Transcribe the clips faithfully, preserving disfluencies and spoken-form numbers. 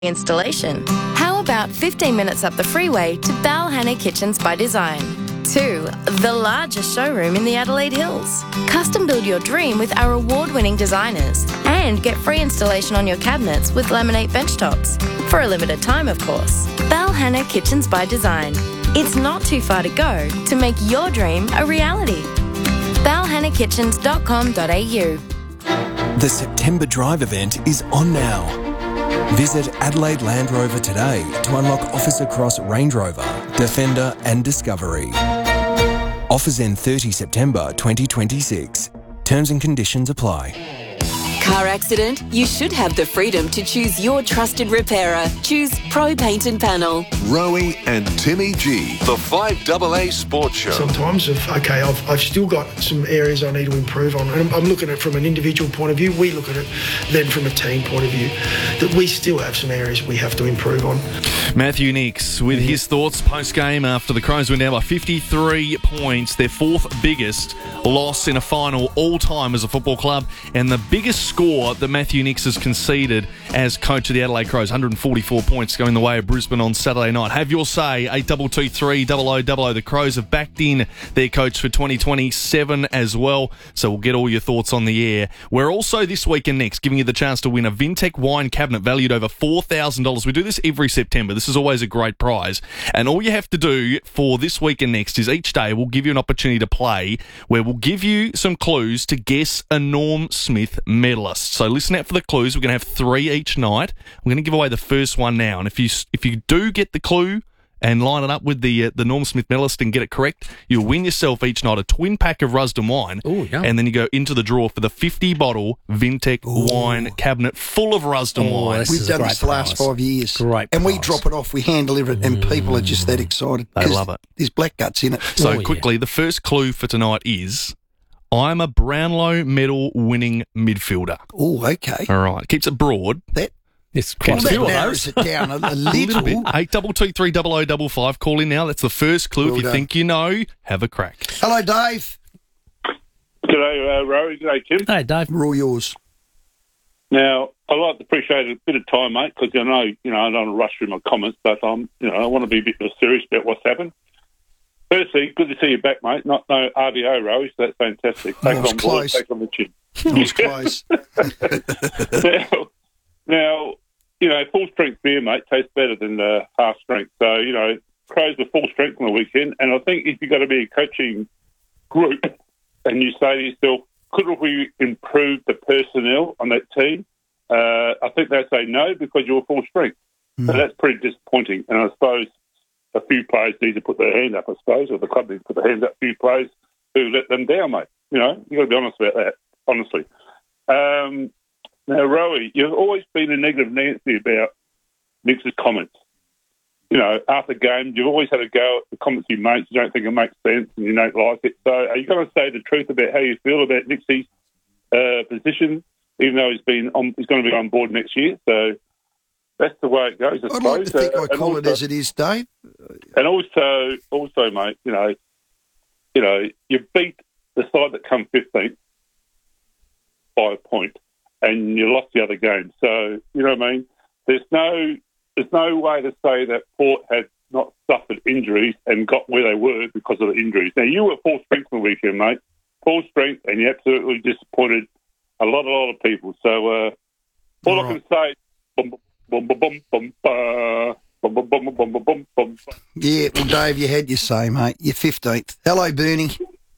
installation. How about fifteen minutes up the freeway to Balhanna Kitchens by Design? Two, the largest showroom in the Adelaide Hills. Custom build your dream with our award-winning designers and get free installation on your cabinets with laminate benchtops. For a limited time, of course. Balhanna Kitchens by Design. It's not too far to go to make your dream a reality. balhanna kitchens dot com dot a u. The September Drive event is on now. Visit Adelaide Land Rover today to unlock offers across Range Rover, Defender and Discovery. Offers end thirtieth September twenty twenty-six. Terms and conditions apply. Car accident? You should have the freedom to choose your trusted repairer. Choose Pro Paint and Panel. Rowie and Timmy G, the five A A Sports Show. Sometimes, if, okay, I've, I've still got some areas I need to improve on. And I'm, I'm looking at it from an individual point of view. We look at it then from a team point of view. That we still have some areas we have to improve on. Matthew Nicks with his thoughts post-game after the Crows went down by fifty-three points, their fourth biggest loss in a final all-time as a football club, and the biggest score that Matthew Nicks has conceded as coach of the Adelaide Crows, one hundred forty-four points going the way of Brisbane on Saturday night. Have your say, eight two two three double oh double oh. The Crows have backed in their coach for twenty twenty-seven as well, so we'll get all your thoughts on the air. We're also this week and next giving you the chance to win a Vintech wine cabinet valued over four thousand dollars. We do this every September. This is always a great prize, and all you have to do for this week and next is each day we'll give you an opportunity to play where we'll give you some clues to guess a Norm Smith medalist. So listen out for the clues. We're going to have three each night. I'm going to give away the first one now, and if you if you do get the clue and line it up with the uh, the Norm Smith medalist and get it correct, you'll win yourself each night a twin pack of Rusden wine. Ooh, yeah. And then you go into the draw for the fifty bottle Vintech Ooh. wine cabinet full of Rusden oh, wine. We've done this the last five years. Great and we prize. drop it off, we hand deliver it, and mm. people are just that excited. They love it. There's black guts in it. So oh, quickly, yeah. the first clue for tonight is I'm a Brownlow medal winning midfielder. Oh, okay. All right. Keeps it broad. That It's quite well, a few that of narrows those. it down a, a little bit. eight two two three double oh double five. Call in now. That's the first clue. Well if you done. think you know, have a crack. Hello, Dave. G'day, uh, Rowie. G'day, Tim. Hey, Dave. We're all yours. Now, I'd like to appreciate a bit of time, mate, because I know, you know, I don't want to rush through my comments, but um, you know, I want to be a bit more serious about what's happened. Firstly, good to see you back, mate. Not no R D O, Rowie, so that's fantastic. Take Oh, it on board, close. take it on the chin. That was close. now, now, you know, full strength beer, mate, tastes better than uh, half strength. So, you know, Crows were full strength on the weekend, and I think if you've got to be a coaching group and you say to yourself, could we improve the personnel on that team? Uh, I think they say no because you're full strength. Mm. So that's pretty disappointing. And I suppose a few players need to put their hand up, I suppose, or the club needs to put their hands up. A few players who let them down, mate. You know, you've got to be honest about that, honestly. Um, now, Rowie, you've always been a negative Nancy about Nick's comments. You know, after games, you've always had a go at the comments you make. You don't think it makes sense and you don't like it. So are you going to say the truth about how you feel about Nixie's uh, position, even though he's been on, he's going to be on board next year? So that's the way it goes, I I'd suppose. like to think uh, I call also, it as it is, Dave. And also, also, mate, you know, you know, you beat the side that come fifteenth by a point, and you lost the other game. So you know what I mean. There's no, there's no way to say that Port had not suffered injuries and got where they were because of the injuries. Now you were full strength on the weekend, mate. Full strength, and you absolutely disappointed a lot, a lot of people. So uh, all, all I can say. Bum, bum, bum, bum, bum, bum. Bum, bum, bum, bum, bum, bum, bum. Yeah, well, Dave, you had your say, mate. You're fifteenth. Hello, Bernie.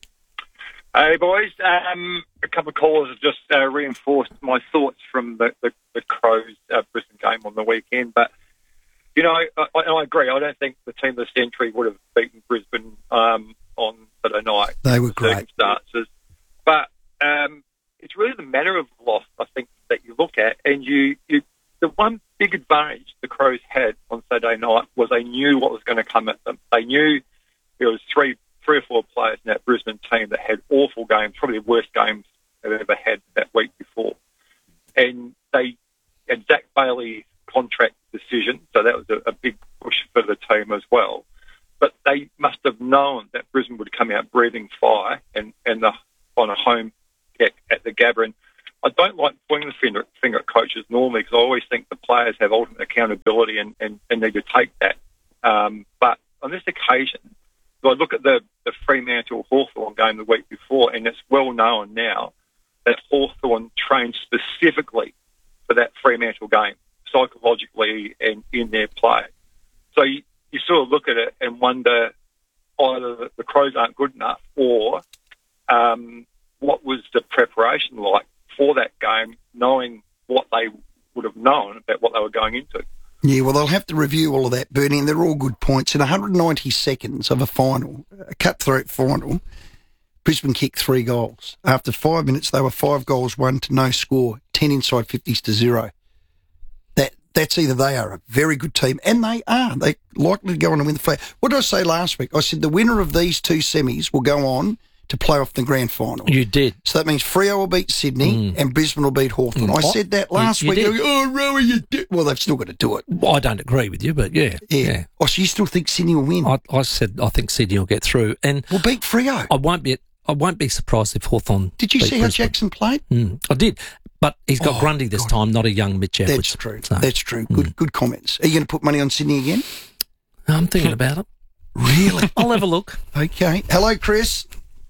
Hey, boys. Um, a couple of callers have just uh, reinforced my thoughts from the, the, the Crows uh, Brisbane game on the weekend. But, you know, I, I, I agree. I don't think the team of the century would have beaten Brisbane um, on Saturday night. They were great. Circumstances. But um, it's really the manner of loss, I think, that you look at. And you, you the one big advantage the Crows had on Saturday night was they knew what was going to come at them. They knew there was three three or four players in that Brisbane team that had awful games, probably the worst games they've ever had that week before. And they had Zach Bailey's contract decision, so that was a, a big push for the team as well. But they must have known that Brisbane would come out breathing fire and, and the, on a home deck at the Gabba. I don't like pointing the finger, finger at coaches normally because I always think the players players have ultimate accountability and, and, and need to take that. Um, but on this occasion, if I look at the, the Fremantle-Hawthorn game the week before, and it's well known now that Hawthorn trained specifically for that Fremantle game, psychologically and in their play. So you, you sort of look at it and wonder either the, the Crows aren't good enough or um, what was the preparation like for that game, knowing what they would have known about what they were going into. Yeah, well, they'll have to review all of that, Bernie, and they're all good points. In one hundred ninety seconds of a final, a cutthroat final, Brisbane kicked three goals. After five minutes, they were five goals, one to no score, ten inside fifties to zero. That That's either they are a very good team, and they are. They're likely to go on and win the flag. What did I say last week? I said the winner of these two semis will go on to play off the grand final. You did. So that means Freo will beat Sydney mm. and Brisbane will beat Hawthorn. Mm. I said that last you, you week. Did. Oh, Rowie, you did. Well, they've still got to do it. Well, I don't agree with you, but yeah. Yeah. yeah. Oh, so you still think Sydney will win? I, I said I think Sydney will get through. And we'll beat Freo. I won't be I won't be surprised if Hawthorn. Did you see Brisbane. how Jackson played? Mm, I did. But he's got oh, Grundy this God. time, not a young Mitch Edwards. That's true. So. That's true. Good mm. good comments. Are you going to put money on Sydney again? I'm thinking about it. Really? I'll have a look. Okay. Hello, Chris.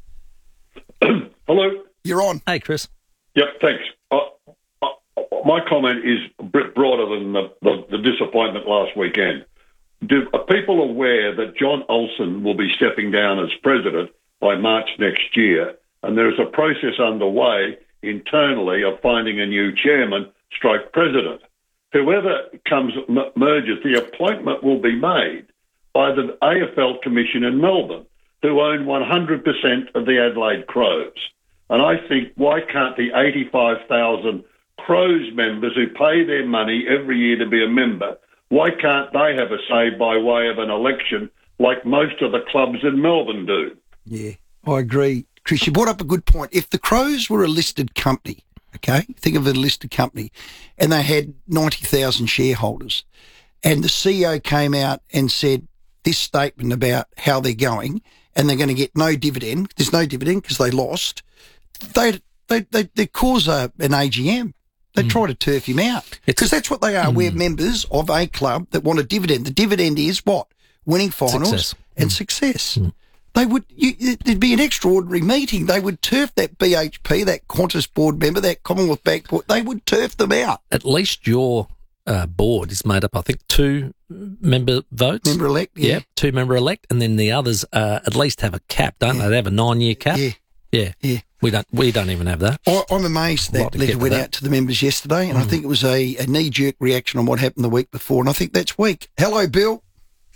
Hello. You're on. Hey, Chris. Yep, thanks. Uh, uh, my comment is a bit broader than the, the, the disappointment last weekend. Do, are people aware that John Olsen will be stepping down as president by March next year, and there is a process underway internally of finding a new chairman stroke president? Whoever comes m- merges, the appointment will be made by the A F L Commission in Melbourne, who own one hundred percent of the Adelaide Crows. And I think, why can't the eighty-five thousand Crows members who pay their money every year to be a member, why can't they have a say by way of an election like most of the clubs in Melbourne do? Yeah, I agree. Chris, you brought up a good point. If the Crows were a listed company, okay, think of it a listed company, and they had ninety thousand shareholders, and the C E O came out and said this statement about how they're going, and they're going to get no dividend, there's no dividend because they lost, they they they they cause a, an A G M. They mm. try to turf him out because that's what they are. Mm. We're members of a club that want a dividend. The dividend is what? Winning finals success. and mm. success. Mm. They would. You, there'd be an extraordinary meeting. They would turf that B H P, that Qantas board member, that Commonwealth Bank board. They would turf them out. At least your uh, board is made up, I think, two member votes. Member elect, yeah. Yep, two member elect, and then the others uh, at least have a cap, don't yeah. they? They have a nine-year cap. Yeah, yeah, yeah. We don't. We don't even have that. I, I'm amazed that letter went that. out to the members yesterday, and mm. I think it was a, a knee-jerk reaction on what happened the week before, and I think that's weak. Hello, Bill.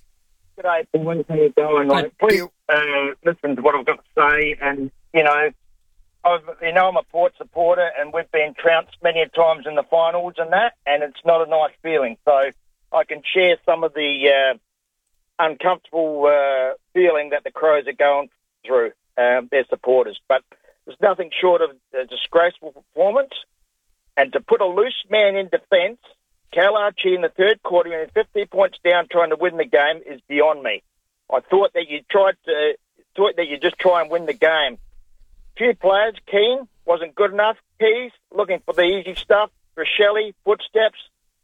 G'day, boys. How you going? Hey, Please uh, listen to what I've got to say, and you know, I've, you know, I'm a Port supporter, and we've been trounced many times in the finals and that, and it's not a nice feeling. So I can share some of the uh, uncomfortable uh, feeling that the Crows are going through, um, their supporters, but there's nothing short of a disgraceful performance. And to put a loose man in defence, Cal Archie in the third quarter, and fifty points down, trying to win the game is beyond me. I thought that you tried to, thought that you just try and win the game. Few players, Keane wasn't good enough. Keys looking for the easy stuff. Rochelle, footsteps.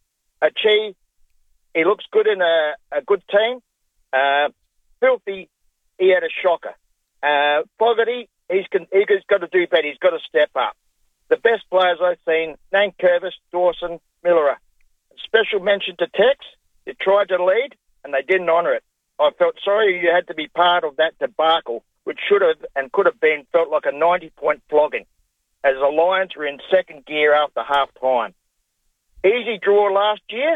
Archie, he looks good in a, a good team. Uh, Filthy, he had a shocker. Uh, Fogarty, he's, he's got to do better. He's got to step up. The best players I've seen, Nankervis, Dawson, Miller. Special mention to Tex. They tried to lead, and they didn't honour it. I felt sorry you had to be part of that debacle, which should have and could have been felt like a ninety-point flogging, as the Lions were in second gear after half-time. Easy draw last year,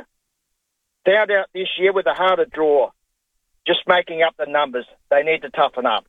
found out this year with a harder draw. Just making up the numbers. They need to toughen up.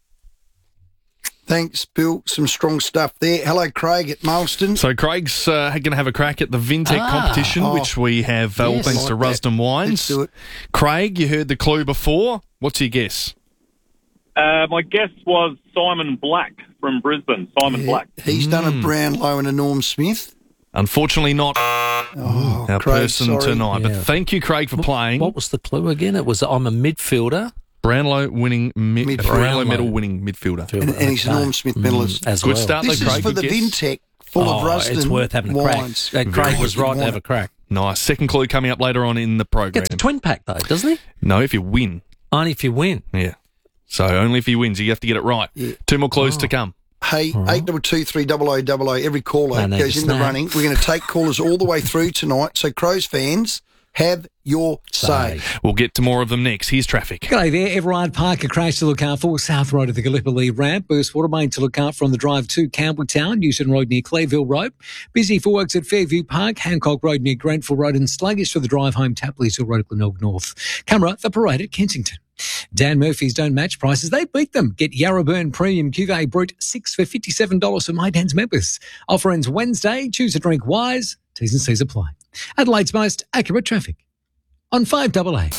Thanks, Bill. Some strong stuff there. Hello, Craig at Marston. So Craig's uh, going to have a crack at the Vintec ah, competition, oh, which we have, uh, yes, all thanks like to Rusden that. Wines. Let's do it. Craig, you heard the clue before. What's your guess? Uh, my guess was Simon Black from Brisbane. Simon yeah, Black. He's mm. done a Brownlow and a Norm Smith. Unfortunately not oh, our Craig, person sorry. tonight. Yeah. But thank you, Craig, for what, playing. What was the clue again? It was I'm a midfielder. Brownlow winning mi- Midfielder. Brownlow Brownlow. medal winning midfielder. And, and he's a Norm Smith medalist. Mm, as Good well. start, This though, is Craig. for the Good guess. Vintec full oh, of Rusden It's worth having a crack. wines. Uh, Craig Very was good right to wine. have a crack. Nice. Second clue coming up later on in the program. Gets a twin pack, though, doesn't he? No, if you win. Only if you win. Yeah. So only if he wins. You have to get it right. Yeah. Two more clues Oh. to come. Hey, eight double two three double o double o. Every caller No, no, goes in the snap. running. We're going to take callers all the way through tonight. So Crows fans, have your say. We'll get to more of them next. Here's traffic. G'day there. Everard Park, a crash to look out for. South Road of the Gallipoli ramp. Burst water main to look out from the drive to Campbelltown. Newton Road near Clayville Road. Busy for works at Fairview Park. Hancock Road near Grenfell Road. And sluggish for the drive home Tapley's Hill Road at Glenelg North. Camera, the parade at Kensington. Dan Murphy's don't match prices. They beat them. Get Yarraburn Premium Cuvée Brut six for fifty-seven dollars for My Dan's members. Offer ends Wednesday. Choose a drink wise. T's and C's apply. Adelaide's most accurate traffic on five double A.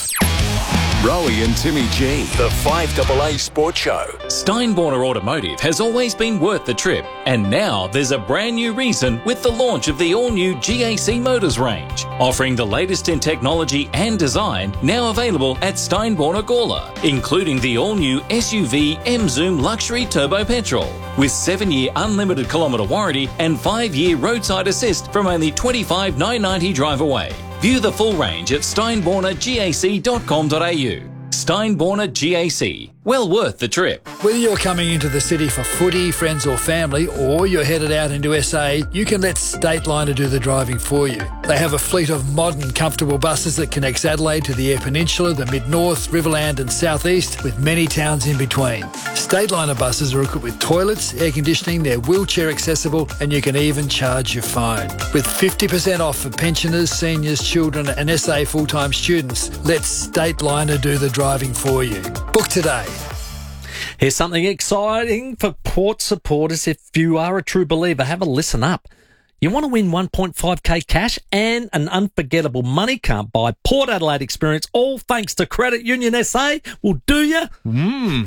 Rowie and Timmy G, the five double A Sports Show. Steinborner Automotive has always been worth the trip, and now there's a brand new reason with the launch of the all-new G A C Motors range, offering the latest in technology and design, now available at Steinborner Gawler, including the all-new S U V M-Zoom Luxury Turbo Petrol, with seven-year unlimited kilometre warranty and five-year roadside assist from only twenty-five thousand nine hundred ninety dollars drive away. View the full range at steinborner gac dot com dot a u. Steinborner G A C. Well worth the trip. Whether you're coming into the city for footy, friends or family, or you're headed out into S A, you can let Stateliner do the driving for you. They have a fleet of modern, comfortable buses that connects Adelaide to the Eyre Peninsula, the Mid-North, Riverland and South East, with many towns in between. Stateliner buses are equipped with toilets, air conditioning, they're wheelchair accessible, and you can even charge your phone. With fifty percent off for pensioners, seniors, children and S A full-time students, let Stateliner do the driving for you. Book today. Here's something exciting for Port supporters. If you are a true believer, have a listen up. You want to win one point five k cash and an unforgettable money can't buy Port Adelaide experience, all thanks to Credit Union S A? Well, do you? Mm,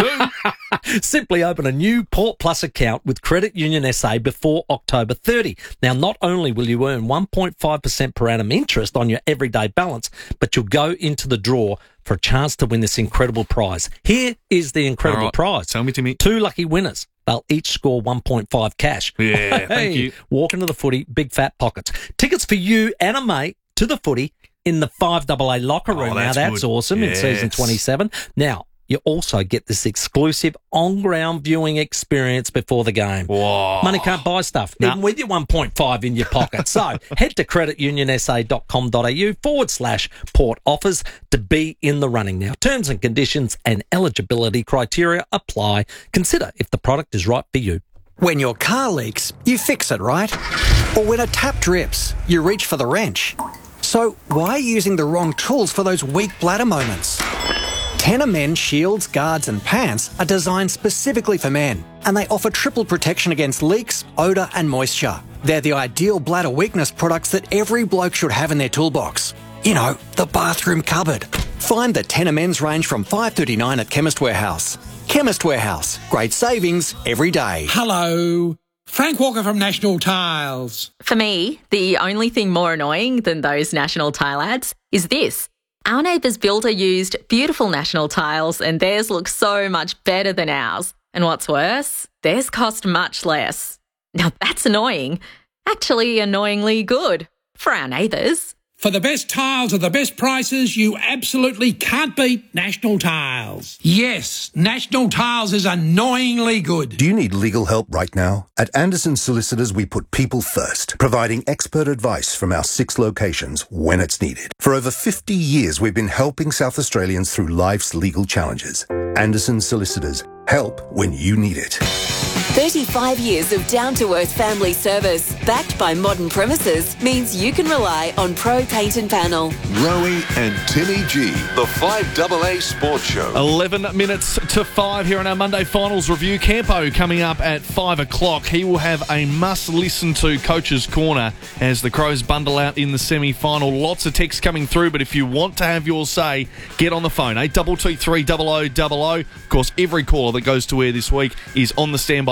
I do. Simply open a new Port Plus account with Credit Union S A before October thirtieth. Now, not only will you earn one point five percent per annum interest on your everyday balance, but you'll go into the draw for a chance to win this incredible prize. Here is the incredible right, prize. Tell me, Timmy. Two lucky winners. They'll each score one point five cash. Yeah, hey, thank you. Walk into the footy, big fat pockets. Tickets for you and a mate to the footy in the five double A locker room. Oh, now, that's that's good. awesome Yes. in season twenty-seven. Now, you also get this exclusive on-ground viewing experience before the game. Whoa. Money can't buy stuff, Nah. even with your one point five in your pocket. So head to creditunionsa.com.au forward slash port offers to be in the running. Now, terms and conditions and eligibility criteria apply. Consider if the product is right for you. When your car leaks, you fix it, right? Or when a tap drips, you reach for the wrench. So why are you using the wrong tools for those weak bladder moments? Tenor Men shields, guards and pants are designed specifically for men, and they offer triple protection against leaks, odour and moisture. They're the ideal bladder weakness products that every bloke should have in their toolbox. You know, the bathroom cupboard. Find the Tenor Men's range from five dollars thirty-nine at Chemist Warehouse. Chemist Warehouse. Great savings every day. Hello. Frank Walker from National Tiles. For me, the only thing more annoying than those National Tile ads is this. Our neighbour's builder used beautiful National Tiles and theirs looks so much better than ours. And what's worse, theirs cost much less. Now that's annoying. Actually annoyingly good for our neighbours. For the best tiles at the best prices, you absolutely can't beat National Tiles. Yes, National Tiles is annoyingly good. Do you need legal help right now? At Anderson Solicitors, we put people first, providing expert advice from our six locations when it's needed. For over fifty years, we've been helping South Australians through life's legal challenges. Anderson Solicitors, help when you need it. thirty-five years of down-to-earth family service, backed by modern premises, means you can rely on Pro Paint and Panel. Rowie and Timmy G, the five double A Sports Show. eleven minutes to five here on our Monday Finals Review. Campo coming up at five o'clock. He will have a must-listen-to Coach's Corner as the Crows bundle out in the semi-final. Lots of texts coming through, but if you want to have your say, get on the phone. eight two two three double oh double oh. Of course, every caller that goes to air this week is on the standby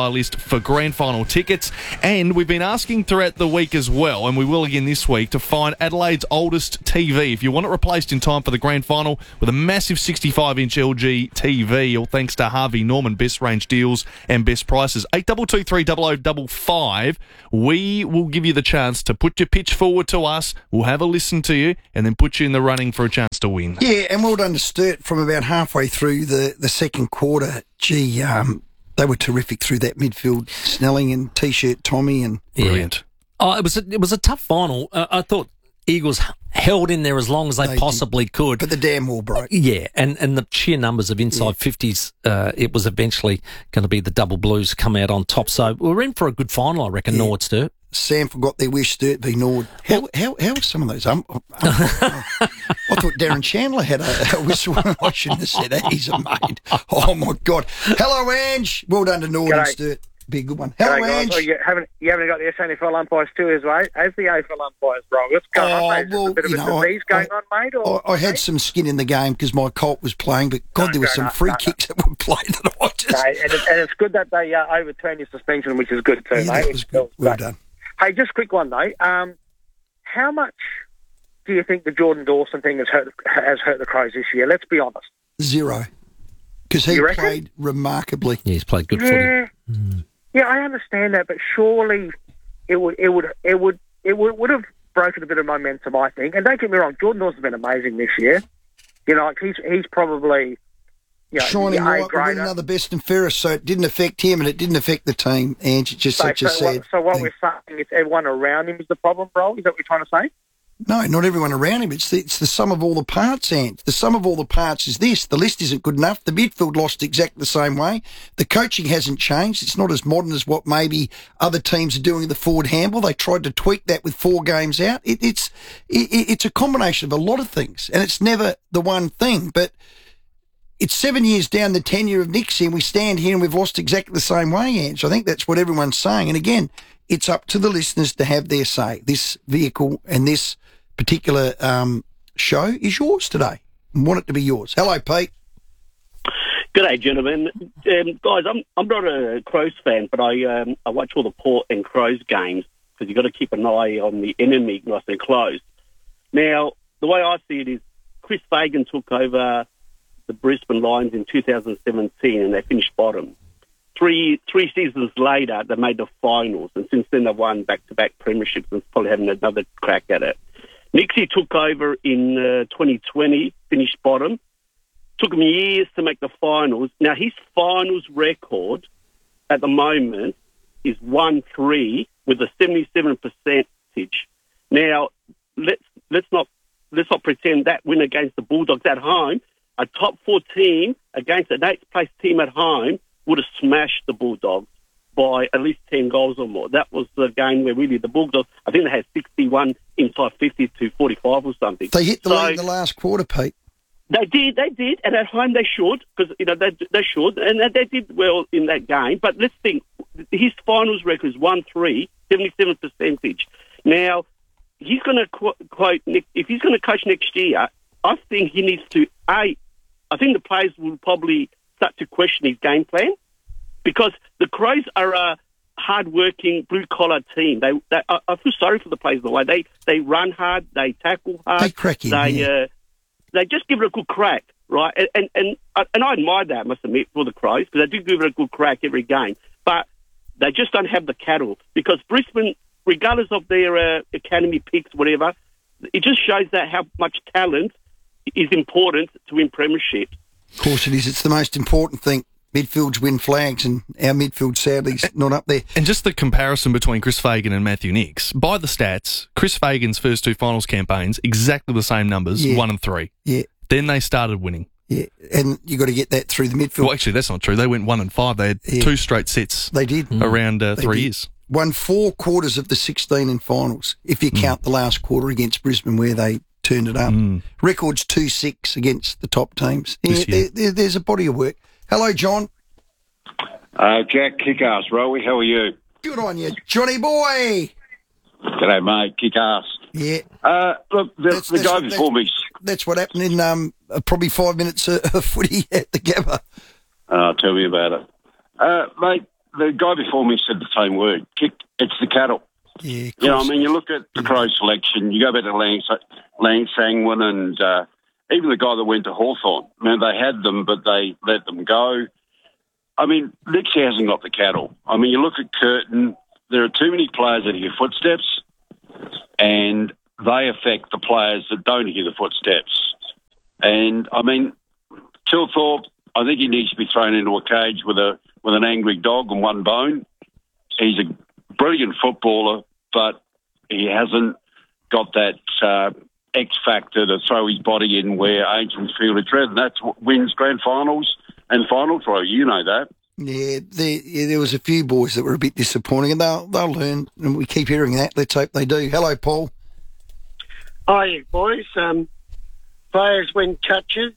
buy list for grand final tickets. And we've been asking throughout the week as well, and we will again this week, to find Adelaide's oldest T V. If you want it replaced in time for the grand final with a massive sixty-five inch L G T V, all thanks to Harvey Norman, best range deals and best prices. eight two two three zero zero five five. We will give you the chance to put your pitch forward to us. We'll have a listen to you and then put you in the running for a chance to win. Yeah, and well done to Sturt from about halfway through the, the second quarter. Gee, um, they were terrific through that midfield. Snelling and T-shirt Tommy and brilliant. Oh, it was a, it was a tough final. Uh, I thought Eagles held in there as long as they, they possibly did. could. But the damn wall broke. Yeah, and, and the sheer numbers of inside yeah. fifties, uh, it was eventually going to be the double blues come out on top. So we're in for a good final, I reckon, yeah. Nord Sturt. Sam forgot their wish, Sturt v Nord. How, well, how, how were some of those? Um, um, I thought Darren Chandler had a, a whistle. I shouldn't have said that. He's a mate. Oh, my God. Hello, Ange. Well done to Nord and Sturt. Be a good one. Hello, G'day, Ange. guys. Oh, you, haven't, you haven't got the S A N F L umpires too, as well as the A F L umpires, bro. What's going oh, on, mate? Is well, a bit of a know, disease I, going on, mate? Or, I, I had some skin in the game because my Colt was playing, but God, no, there were some no, free no, kicks no. that were played that I just... No, and, it, and it's good that they uh, overturned your suspension, which is good too, yeah, mate. That was good. Well done. Hey, just a quick one, though. Um, how much do you think the Jordan Dawson thing has hurt, has hurt the Crows this year? Let's be honest. Zero. Because he you played remarkably. Yeah, he's played good yeah. footy. Mm. Yeah, I understand that, but surely it would it would it would it would, would have broken a bit of momentum, I think. And don't get me wrong, Jordan Dawson's been amazing this year. You know, like he's he's probably you know, Shining light will win another best and fairest, so it didn't affect him and it didn't affect the team. And it's just so, such so a sad. What, so what thing. we're saying is everyone around him is the problem, bro. Is that what you're trying to say? No, not everyone around him. It's the, it's the sum of all the parts, Ant. The sum of all the parts is this. The list isn't good enough. The midfield lost exactly the same way. The coaching hasn't changed. It's not as modern as what maybe other teams are doing in the forward handball. They tried to tweak that with four games out. It, it's it, it's a combination of a lot of things, and it's never the one thing. But it's seven years down the tenure of Nixie, and we stand here and we've lost exactly the same way, Ant. I think that's what everyone's saying. And again, it's up to the listeners to have their say. This vehicle and this particular um, show is yours today. I want it to be yours. Hello, Pete. G'day, gentlemen. Um, guys, I'm I'm not a Crows fan, but I um, I watch all the Port and Crows games because you've got to keep an eye on the enemy nice and close. Now, the way I see it is Chris Fagan took over the Brisbane Lions in two thousand seventeen and they finished bottom. Three three seasons later, they made the finals, and since then they've won back-to-back premierships and probably having another crack at it. Nixie took over in uh, twenty twenty, finished bottom. Took him years to make the finals. Now, his finals record at the moment is one three with a seventy-seven percentage. Now, let's let's not let's not pretend that win against the Bulldogs at home, a top four team against an eighth place team at home would have smashed the Bulldogs by at least ten goals or more. That was the game where really the Bulldogs, I think they had sixty-one inside fifty to forty-five or something. They hit the so, lead in the last quarter, Pete. They did, they did, and at home they should, because, you know, they, they should, and they did well in that game. But let's think, his finals record is one three, seventy-seven percentage. Now, he's going to quote, quote, if he's going to coach next year, I think he needs to, A, I think the players will probably start to question his game plan, because the Crows are a hard-working, blue-collar team. They, they, I, I feel sorry for the players the way they they run hard, they tackle hard, they crack in, they yeah. uh, they just give it a good crack, right? And and and, and I admire that, I must admit, for the Crows, because they do give it a good crack every game. But they just don't have the cattle, because Brisbane, regardless of their uh, academy picks, whatever, it just shows that how much talent is important to win premierships. Of course it is. It's the most important thing. Midfields win flags, and our midfield sadly is not up there. And just the comparison between Chris Fagan and Matthew Nicks. By the stats, Chris Fagan's first two finals campaigns, exactly the same numbers, yeah. one and three. Yeah. Then they started winning. Yeah, and you got to get that through the midfield. Well, actually, that's not true. They went one and five. They had yeah. two straight sets. They did around uh, they three did. years. Won four quarters of the sixteen in finals, if you count mm. the last quarter against Brisbane where they turned it up. Mm. Records two six against the top teams. Yeah, there, there, there's a body of work. Hello, John. Uh, Jack, kick-ass. Rowie, how are you? Good on you, Johnny boy. G'day, mate. Kick-ass. Yeah. Uh, look, the, that's, the that's, guy before that's, me... That's what happened in um, probably five minutes of footy at the Gabba. Uh, tell me about it. Uh, mate, the guy before me said the same word. Kick, it's the cattle. Yeah, you know, I mean, you look at the Crows selection, you go back to Lang, Lang Sangwin and uh, even the guy that went to Hawthorn. I mean, they had them, but they let them go. I mean, Nixie hasn't got the cattle. I mean, you look at Curtin, there are too many players that hear footsteps, and they affect the players that don't hear the footsteps. And, I mean, Tilthorpe, I think he needs to be thrown into a cage with a with an angry dog and one bone. He's a brilliant footballer, but he hasn't got that uh, X factor to throw his body in where Ancients feel it's red, and that's what wins grand finals and final throw. You know that. Yeah, there, yeah, there was a few boys that were a bit disappointing, and they'll they'll learn, and we keep hearing that. Let's hope they do. Hello, Paul. Hi, boys. Um, players win touches,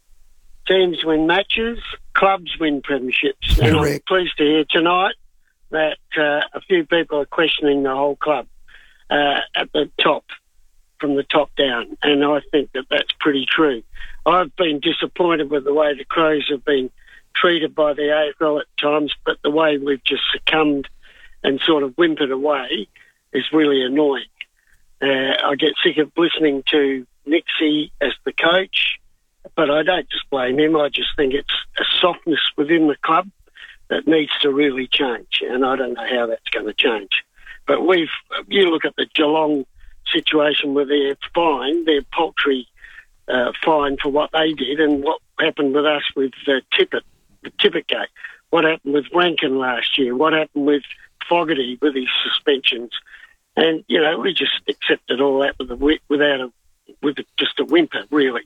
teams win matches, clubs win premierships. And I'm pleased to hear tonight that uh, a few people are questioning the whole club uh, at the top, from the top down, and I think that that's pretty true. I've been disappointed with the way the Crows have been treated by the A F L at times, but the way we've just succumbed and sort of whimpered away is really annoying. Uh, I get sick of listening to Nixie as the coach, but I don't just blame him. I just think it's a softness within the club that needs to really change, and I don't know how that's going to change. But we've, you look at the Geelong situation where they're fine, they're paltry uh, fine for what they did, and what happened with us with uh, Tippett, the Tippett gate. What happened with Rankin last year? What happened with Fogarty with his suspensions? And, you know, we just accepted all that with a, without a, with a, just a whimper, really.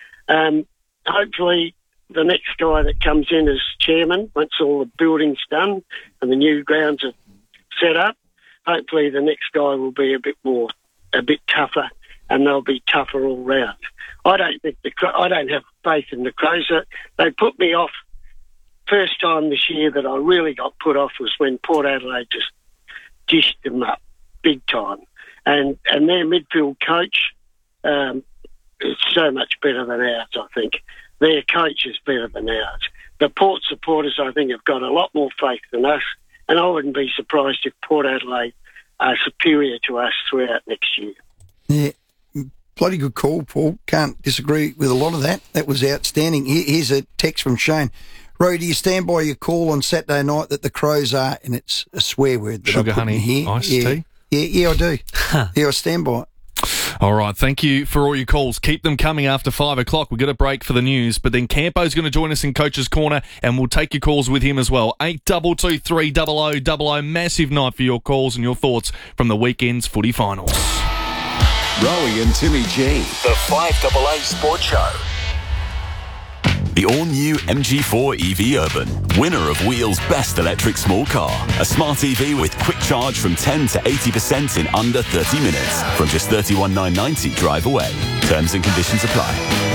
Um, hopefully the next guy that comes in as chairman, once all the building's done and the new grounds are set up, hopefully the next guy will be a bit more, a bit tougher, and they'll be tougher all round. I don't think the I don't have faith in the Crows. They put me off. First time this year that I really got put off was when Port Adelaide just dished them up big time, and and their midfield coach um, is so much better than ours. I think their coach is better than ours. The Port supporters, I think, have got a lot more faith than us, and I wouldn't be surprised if Port Adelaide are superior to us throughout next year. Yeah, bloody good call, Paul. Can't disagree with a lot of that. That was outstanding. Here's a text from Shane. Roy, do you stand by your call on Saturday night that the Crows are, and it's a swear word that Sugar I put honey in here. iced yeah. tea? Yeah, yeah, I do. yeah, I stand by it. All right, thank you for all your calls. Keep them coming after five o'clock. We've got a break for the news, but then Campo's going to join us in Coach's Corner, and we'll take your calls with him as well. eight two two three double oh double oh. Massive night for your calls and your thoughts from the weekend's footy finals. Rowie and Timmy G, the five double A Sports Show. The all-new M G four E V Urban, winner of Wheel's Best Electric Small Car. A smart E V with quick charge from ten to eighty percent in under thirty minutes. From just thirty-one thousand nine hundred ninety drive away. Terms and conditions apply.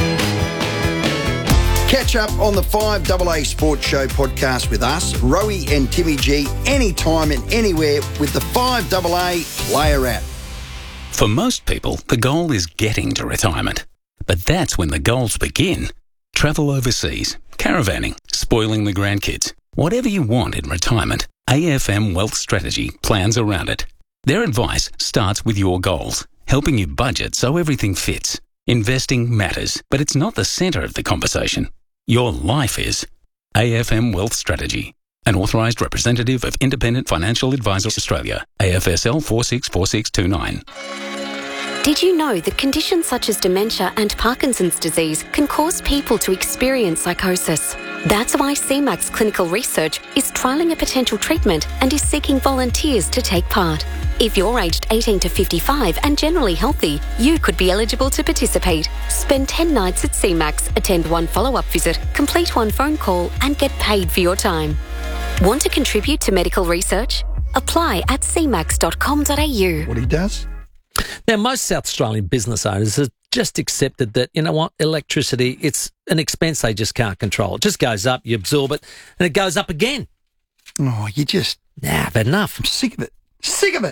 Catch up on the five double A Sports Show podcast with us, Rowie and Timmy G, anytime and anywhere with the five double A Player app. For most people, the goal is getting to retirement. But that's when the goals begin. Travel overseas, caravanning, spoiling the grandkids. Whatever you want in retirement, A F M Wealth Strategy plans around it. Their advice starts with your goals, helping you budget so everything fits. Investing matters, but it's not the centre of the conversation. Your life is. A F M Wealth Strategy. An authorised representative of Independent Financial Advisors Australia. A F S L four six four six two nine. Did you know that conditions such as dementia and Parkinson's disease can cause people to experience psychosis? That's why C MAX Clinical Research is trialling a potential treatment and is seeking volunteers to take part. If you're aged eighteen to fifty-five and generally healthy, you could be eligible to participate. Spend ten nights at C MAX, attend one follow-up visit, complete one phone call and get paid for your time. Want to contribute to medical research? Apply at c max dot com dot a u. What he does? Now, most South Australian business owners have just accepted that, you know what, electricity, it's an expense they just can't control. It just goes up, you absorb it, and it goes up again. Oh, you just... Nah, I've had enough. I'm sick of it. Sick of it.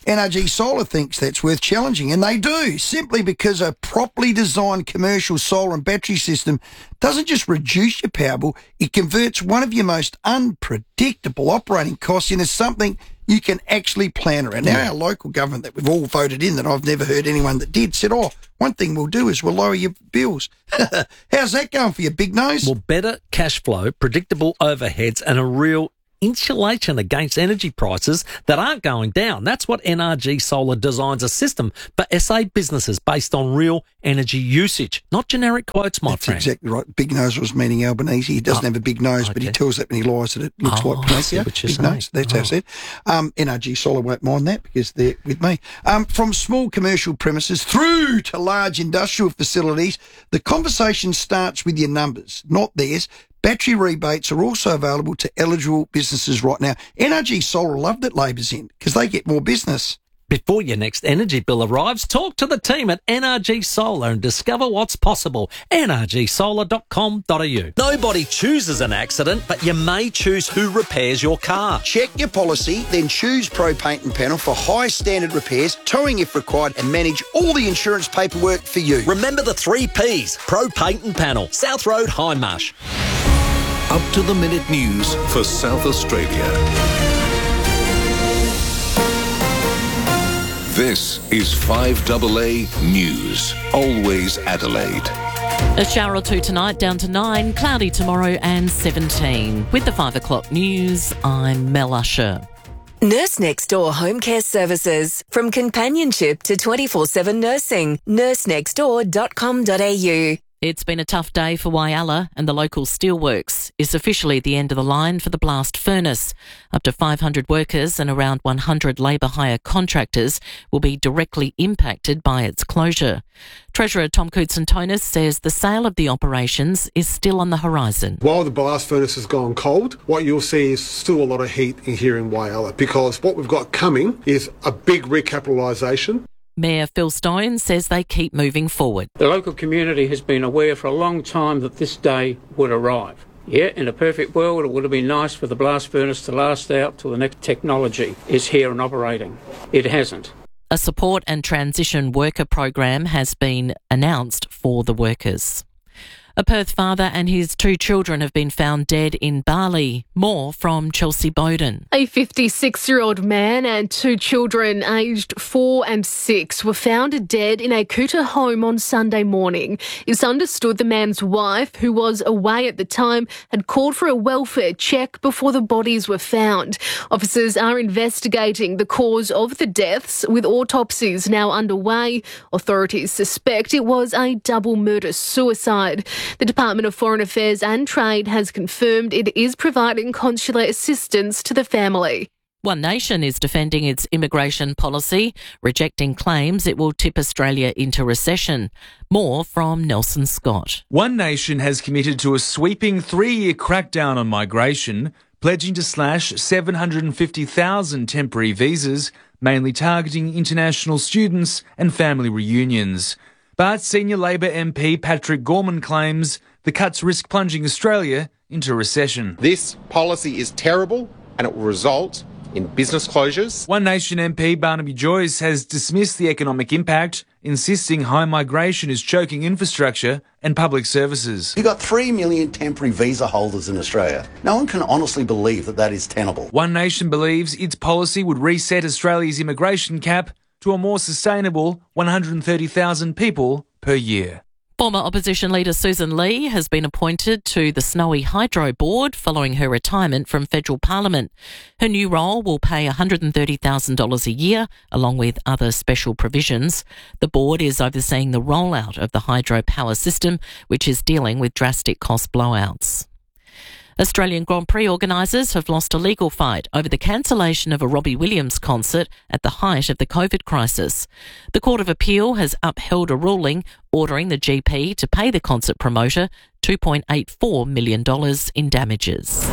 N R G Solar thinks that's worth challenging, and they do, simply because a properly designed commercial solar and battery system doesn't just reduce your power bill, it converts one of your most unpredictable operating costs into something you can actually plan around. Now, our local government that we've all voted in, that I've never heard anyone that did, said, oh, one thing we'll do is we'll lower your bills. How's that going for you, big nose? Well, better cash flow, predictable overheads, and a real insulation against energy prices that aren't going down. That's what N R G Solar designs a system for S A businesses based on real energy usage, not generic quotes, my That's friend. exactly right. Big nose was meaning Albanese. He doesn't Oh, have a big nose, okay. but he tells that when he lies that it looks Oh, like I see Pinocchio. what you're Big saying. nose. That's Oh. how I said. Um, N R G Solar won't mind that because they're with me. Um, from small commercial premises through to large industrial facilities, the conversation starts with your numbers, not theirs. Battery rebates are also available to eligible businesses right now. N R G Solar love that Labor's in because they get more business. Before your next energy bill arrives, talk to the team at N R G Solar and discover what's possible. N R G solar dot com dot a u. Nobody chooses an accident, but you may choose who repairs your car. Check your policy, then choose Pro Paint and Panel for high standard repairs, towing if required, and manage all the insurance paperwork for you. Remember the three Ps, Pro Paint and Panel, South Road, Hindmarsh. Up to the minute news for South Australia. This is five A A News. Always Adelaide. A shower or two tonight, down to nine, cloudy tomorrow and seventeen. With the five o'clock news, I'm Mel Usher. Nurse Next Door Home Care Services. From companionship to twenty-four seven nursing. nurse next door dot com dot a u. It's been a tough day for Whyalla, and the local steelworks is officially the end of the line for the blast furnace. Up to five hundred workers and around one hundred labour hire contractors will be directly impacted by its closure. Treasurer Tom Coutson-Tonis says the sale of the operations is still on the horizon. While the blast furnace has gone cold, what you'll see is still a lot of heat in here in Whyalla, because what we've got coming is a big recapitalisation. Mayor Phil Stone says they keep moving forward. The local community has been aware for a long time that this day would arrive. Yeah, in a perfect world, it would have been nice for the blast furnace to last out till the next technology is here and operating. It hasn't. A support and transition worker program has been announced for the workers. A Perth father and his two children have been found dead in Bali. More from Chelsea Bowden. A fifty-six-year-old man and two children aged four and six were found dead in a Kuta home on Sunday morning. It's understood the man's wife, who was away at the time, had called for a welfare check before the bodies were found. Officers are investigating the cause of the deaths, with autopsies now underway. Authorities suspect it was a double murder-suicide. The Department of Foreign Affairs and Trade has confirmed it is providing consular assistance to the family. One Nation is defending its immigration policy, rejecting claims it will tip Australia into recession. More from Nelson Scott. One Nation has committed to a sweeping three-year crackdown on migration, pledging to slash seven hundred fifty thousand temporary visas, mainly targeting international students and family reunions. But senior Labor M P Patrick Gorman claims the cuts risk plunging Australia into recession. This policy is terrible and it will result in business closures. One Nation M P Barnaby Joyce has dismissed the economic impact, insisting high migration is choking infrastructure and public services. You've got three million temporary visa holders in Australia. No one can honestly believe that that is tenable. One Nation believes its policy would reset Australia's immigration cap to a more sustainable one hundred thirty thousand people per year. Former opposition leader Susan Lee has been appointed to the Snowy Hydro Board following her retirement from federal parliament. Her new role will pay one hundred thirty thousand dollars a year, along with other special provisions. The board is overseeing the rollout of the hydro power system, which is dealing with drastic cost blowouts. Australian Grand Prix organisers have lost a legal fight over the cancellation of a Robbie Williams concert at the height of the COVID crisis. The Court of Appeal has upheld a ruling ordering the G P to pay the concert promoter two point eight four million dollars in damages.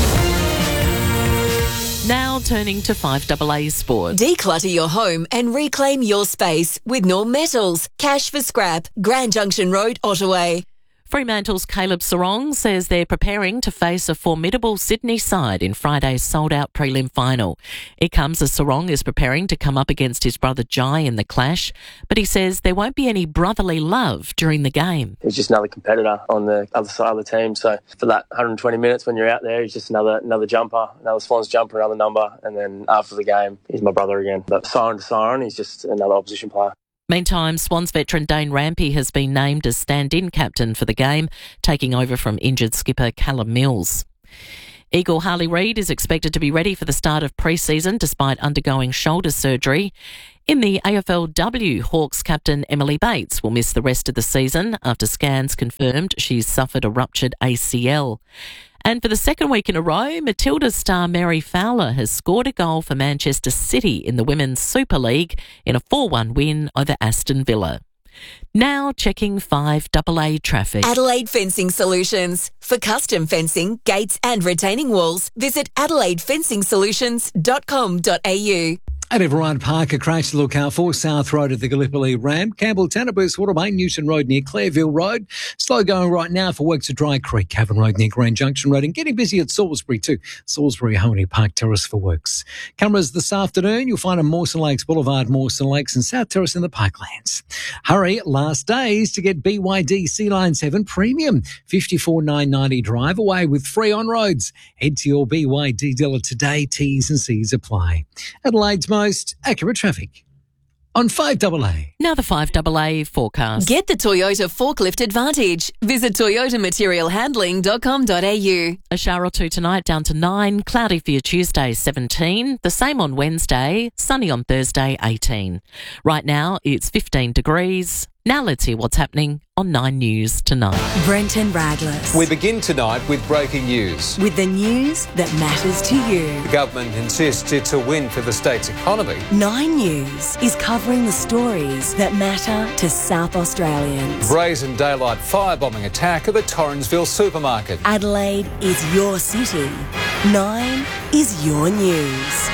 Now turning to five A A Sport. Declutter your home and reclaim your space with Norm Metals. Cash for scrap. Grand Junction Road, Ottaway. Fremantle's Caleb Sarong says they're preparing to face a formidable Sydney side in Friday's sold-out prelim final. It comes as Sarong is preparing to come up against his brother Jai in the clash, but he says there won't be any brotherly love during the game. He's just another competitor on the other side of the team, so for that one hundred twenty minutes when you're out there, he's just another another jumper, another Swans jumper, another number, and then after the game, he's my brother again. But siren to siren, he's just another opposition player. Meantime, Swans veteran Dane Rampey has been named as stand-in captain for the game, taking over from injured skipper Callum Mills. Eagle Harley Reid is expected to be ready for the start of pre-season despite undergoing shoulder surgery. In the A F L W, Hawks captain Emily Bates will miss the rest of the season after scans confirmed she's suffered a ruptured A C L. And for the second week in a row, Matilda's star Mary Fowler has scored a goal for Manchester City in the Women's Super League in a four one win over Aston Villa. Now checking five double A traffic. Adelaide Fencing Solutions. For custom fencing, gates and retaining walls, visit adelaide fencing solutions dot com dot a u. At Everard Park, a crash to look out for. South Road at the Gallipoli ramp. Campbell, Tanaboost, Watermain, Newton Road near Clareville Road. Slow going right now for works at Dry Creek, Cavan Road near Grand Junction Road, and getting busy at Salisbury too. Salisbury, Harmony Park Terrace for works. Cameras this afternoon, you'll find on Mawson Lakes Boulevard, Mawson Lakes and South Terrace in the Parklands. Hurry, last days to get B Y D Sea Line seven Premium. fifty-four nine ninety drive away with free on-roads. Head to your B Y D dealer today. T's and C's apply. Adelaide's most accurate traffic on five double A. Now the five double A forecast. Get the Toyota Forklift Advantage. Visit toyota material handling dot com dot a u. A shower or two tonight, down to nine. Cloudy for your Tuesday, seventeen. The same on Wednesday. Sunny on Thursday, eighteen. Right now, it's fifteen degrees. Now let's hear what's happening on Nine News tonight. Brenton Radless. We begin tonight with breaking news. With the news that matters to you. The government insists it's a win for the state's economy. Nine News is covering the stories that matter to South Australians. Brazen daylight firebombing attack at the Torrensville supermarket. Adelaide is your city. Nine is your news.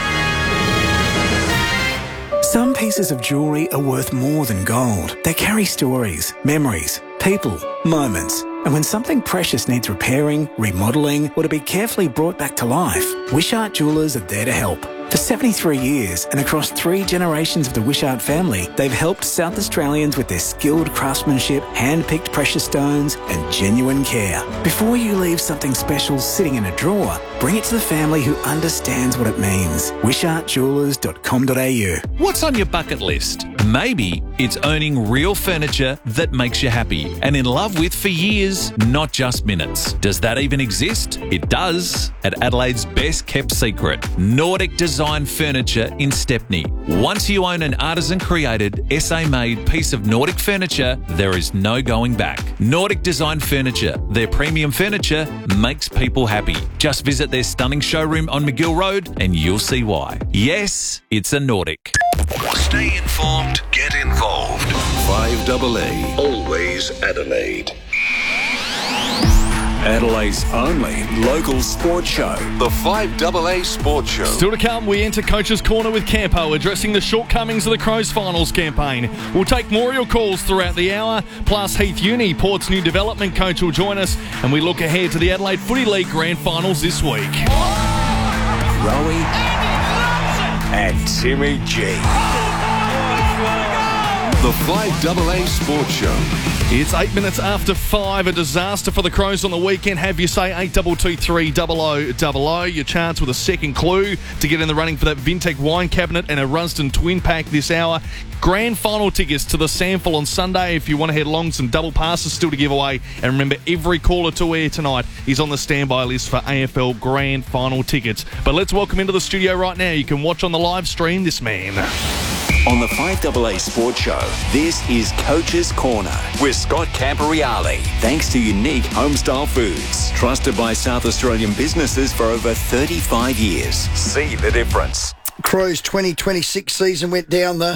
Some pieces of jewellery are worth more than gold. They carry stories, memories, people, moments. And when something precious needs repairing, remodelling, or to be carefully brought back to life, Wishart Jewellers are there to help. For seventy-three years and across three generations of the Wishart family, they've helped South Australians with their skilled craftsmanship, hand-picked precious stones and genuine care. Before you leave something special sitting in a drawer, bring it to the family who understands what it means. wishart jewellers dot com dot a u. What's on your bucket list? Maybe it's owning real furniture that makes you happy and in love with for years, not just minutes. Does that even exist? It does, at Adelaide's best kept secret, Nordic Design Furniture in Stepney. Once you own an artisan-created, S A-made piece of Nordic furniture, there is no going back. Nordic Design Furniture, their premium furniture, makes people happy. Just visit their stunning showroom on McGill Road and you'll see why. Yes, it's a Nordic. Stay informed, get involved. five double A, always Adelaide. Adelaide's only local sports show. The five double A Sports Show. Still to come, we enter Coach's Corner with Campo, addressing the shortcomings of the Crows finals campaign. We'll take more of your calls throughout the hour, plus Heath Uni, Port's new development coach, will join us, and we look ahead to the Adelaide Footy League Grand Finals this week. Rowie and Timmy G. The five double A Sports Show. It's eight minutes after five. A disaster for the Crows on the weekend. Have you say eight two two three double oh double oh. Your chance with a second clue to get in the running for that Vintec wine cabinet and a Runston twin pack this hour. Grand final tickets to the Sample on Sunday. If you want to head along, some double passes still to give away. And remember, every caller to air tonight is on the standby list for A F L Grand Final tickets. But let's welcome into the studio right now. You can watch on the live stream this man. On the five double A Sports Show, this is Coach's Corner with Scott Camporeale. Thanks to Unique Homestyle Foods, trusted by South Australian businesses for over thirty-five years. See the difference. Crows twenty twenty-six season went down the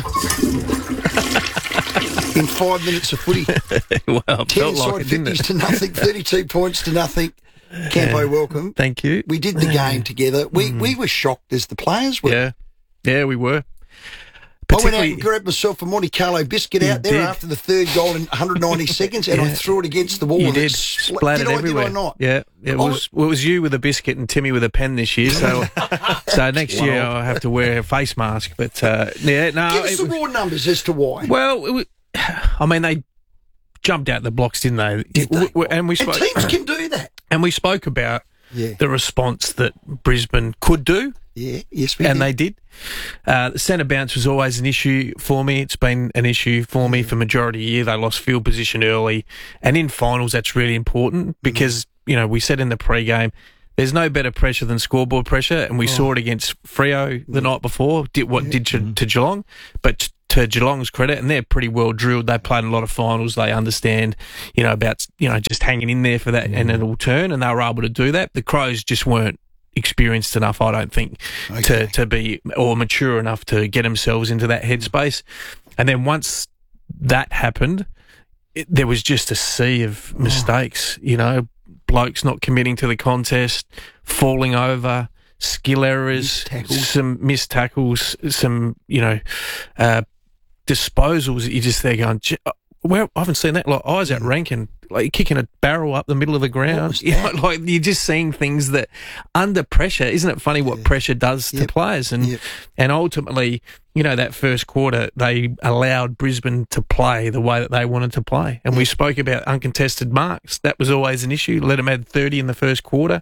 in five minutes of footy. Well, ten felt like it, didn't it? to nothing, thirty-two points to nothing. Campo, welcome. Thank you. We did the game together. We mm. we were shocked as the players were. Yeah, yeah, we were. I went out and grabbed myself a Monte Carlo biscuit out there did. after the third goal in one hundred ninety seconds, and Yeah. I threw it against the wall. You and did. it spl- Splattered did I, everywhere. Did I not? Yeah. It I was, well, it was you with a biscuit and Timmy with a pen this year. So so next year I'll have to wear a face mask. But, uh, yeah, no. Give us it the was- raw numbers as to why. Well, it was, I mean, they jumped out the blocks, didn't they? Did they? W- w- And we And spoke, teams can do that. and we spoke about Yeah. the response that Brisbane could do. Yeah, yes, we and did. they did. Uh, the centre bounce was always an issue for me. It's been an issue for me for majority of the year. They lost field position early, and in finals that's really important because you know we said in the pre-game there's no better pressure than scoreboard pressure, and we Oh. saw it against Freo the night before. Did what did to, to Geelong, but to Geelong's credit, and they're pretty well drilled. They played a lot of finals. They understand, you know, about you know just hanging in there for that, and it'll turn, and they were able to do that. The Crows just weren't experienced enough, I don't think, Okay. to, to be or mature enough to get themselves into that headspace. And then once that happened, it, there was just a sea of mistakes. You know, blokes not committing to the contest, falling over, skill errors, Missed tackles. some missed tackles, some you know uh, disposals that you just there going. "Gee, uh, Well, I haven't seen that. Like Isaac Rankin, like kicking a barrel up the middle of the ground. was You know, that? like you're just seeing things that under pressure. Isn't it funny what pressure does to Yep. players? And Yep. and ultimately, you know, that first quarter they allowed Brisbane to play the way that they wanted to play. And we spoke about uncontested marks. That was always an issue. Let them add thirty in the first quarter.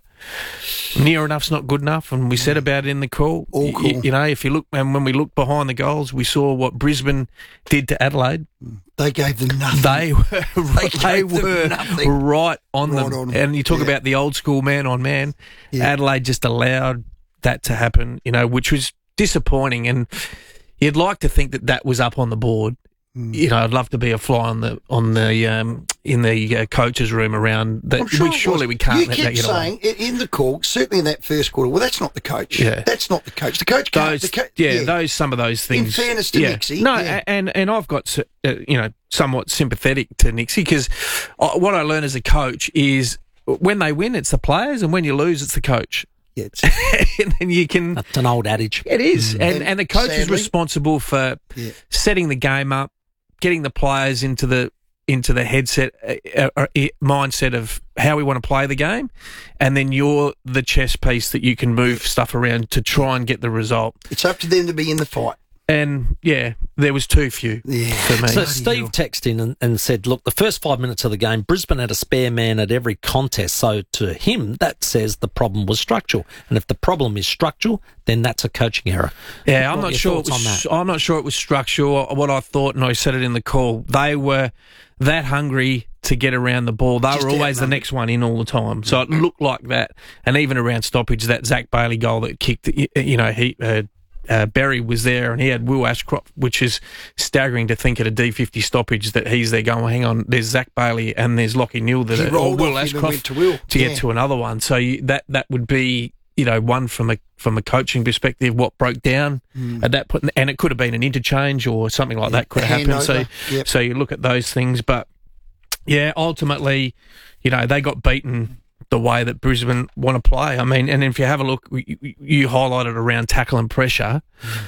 Near enough's not good enough, and we said about it in the call. All Y- cool. y- You know, if you look and when we looked behind the goals, we saw what Brisbane did to Adelaide. They gave them nothing. They were they, gave them were nothing. right on Right them. on 'em. And you talk Yeah. about the old school man on man. Yeah. Adelaide just allowed that to happen, you know, which was disappointing. And you'd like to think that that was up on the board. You know, I'd love to be a fly on the on the um, in the uh, coaches' room around that. I'm sure we it surely was. we can't You let that kept get saying away. i- in the call, certainly in that first quarter. Well, that's not the coach. Yeah. That's not the coach. The coach can't. Those, the co- yeah, those some of those In things. fairness to yeah. Nixie, no, yeah. a- and and I've got uh, you know somewhat sympathetic to Nixie because what I learned as a coach is when they win, it's the players, and when you lose, it's the coach. Yeah, it's, and then you can. That's an old adage. It is, and And and the coach is sadly- responsible for Yeah. setting the game up, getting the players into the into the headset uh, uh, uh, mindset of how we want to play the game, and then you're the chess piece that you can move stuff around to try and get the result. it's up to them to be in the fight. And yeah, there was too few Yeah. for me. So Steve texted in and, and said, look, the first five minutes of the game, Brisbane had a spare man at every contest. So to him, that says the problem was structural. And if the problem is structural, then that's a coaching error. Yeah, What I'm are not your sure. It thoughts on was, that? I'm not sure it was structural. What I thought, and I said it in the call, they were that hungry to get around the ball. They Just were always the outnumbered. next one in all the time. So it looked like that. And even around stoppage, that Zach Bailey goal that kicked, you know, he. Uh, Uh, Barry was there and he had Will Ashcroft, which is staggering to think at a D fifty stoppage that he's there going, well, hang on, there's Zach Bailey and there's Lockie Neal that He are, or rolled Will off him and Ashcroft went to Will. to Yeah. get to another one. So you, that that would be, you know, one from a from a coaching perspective, what broke down at that point, and it could have been an interchange or something like that could a have happened. So handover. Yep. so you look at those things, but yeah, ultimately, you know, they got beaten the way that Brisbane want to play. I mean, and if you have a look, you, you highlighted around tackle and pressure.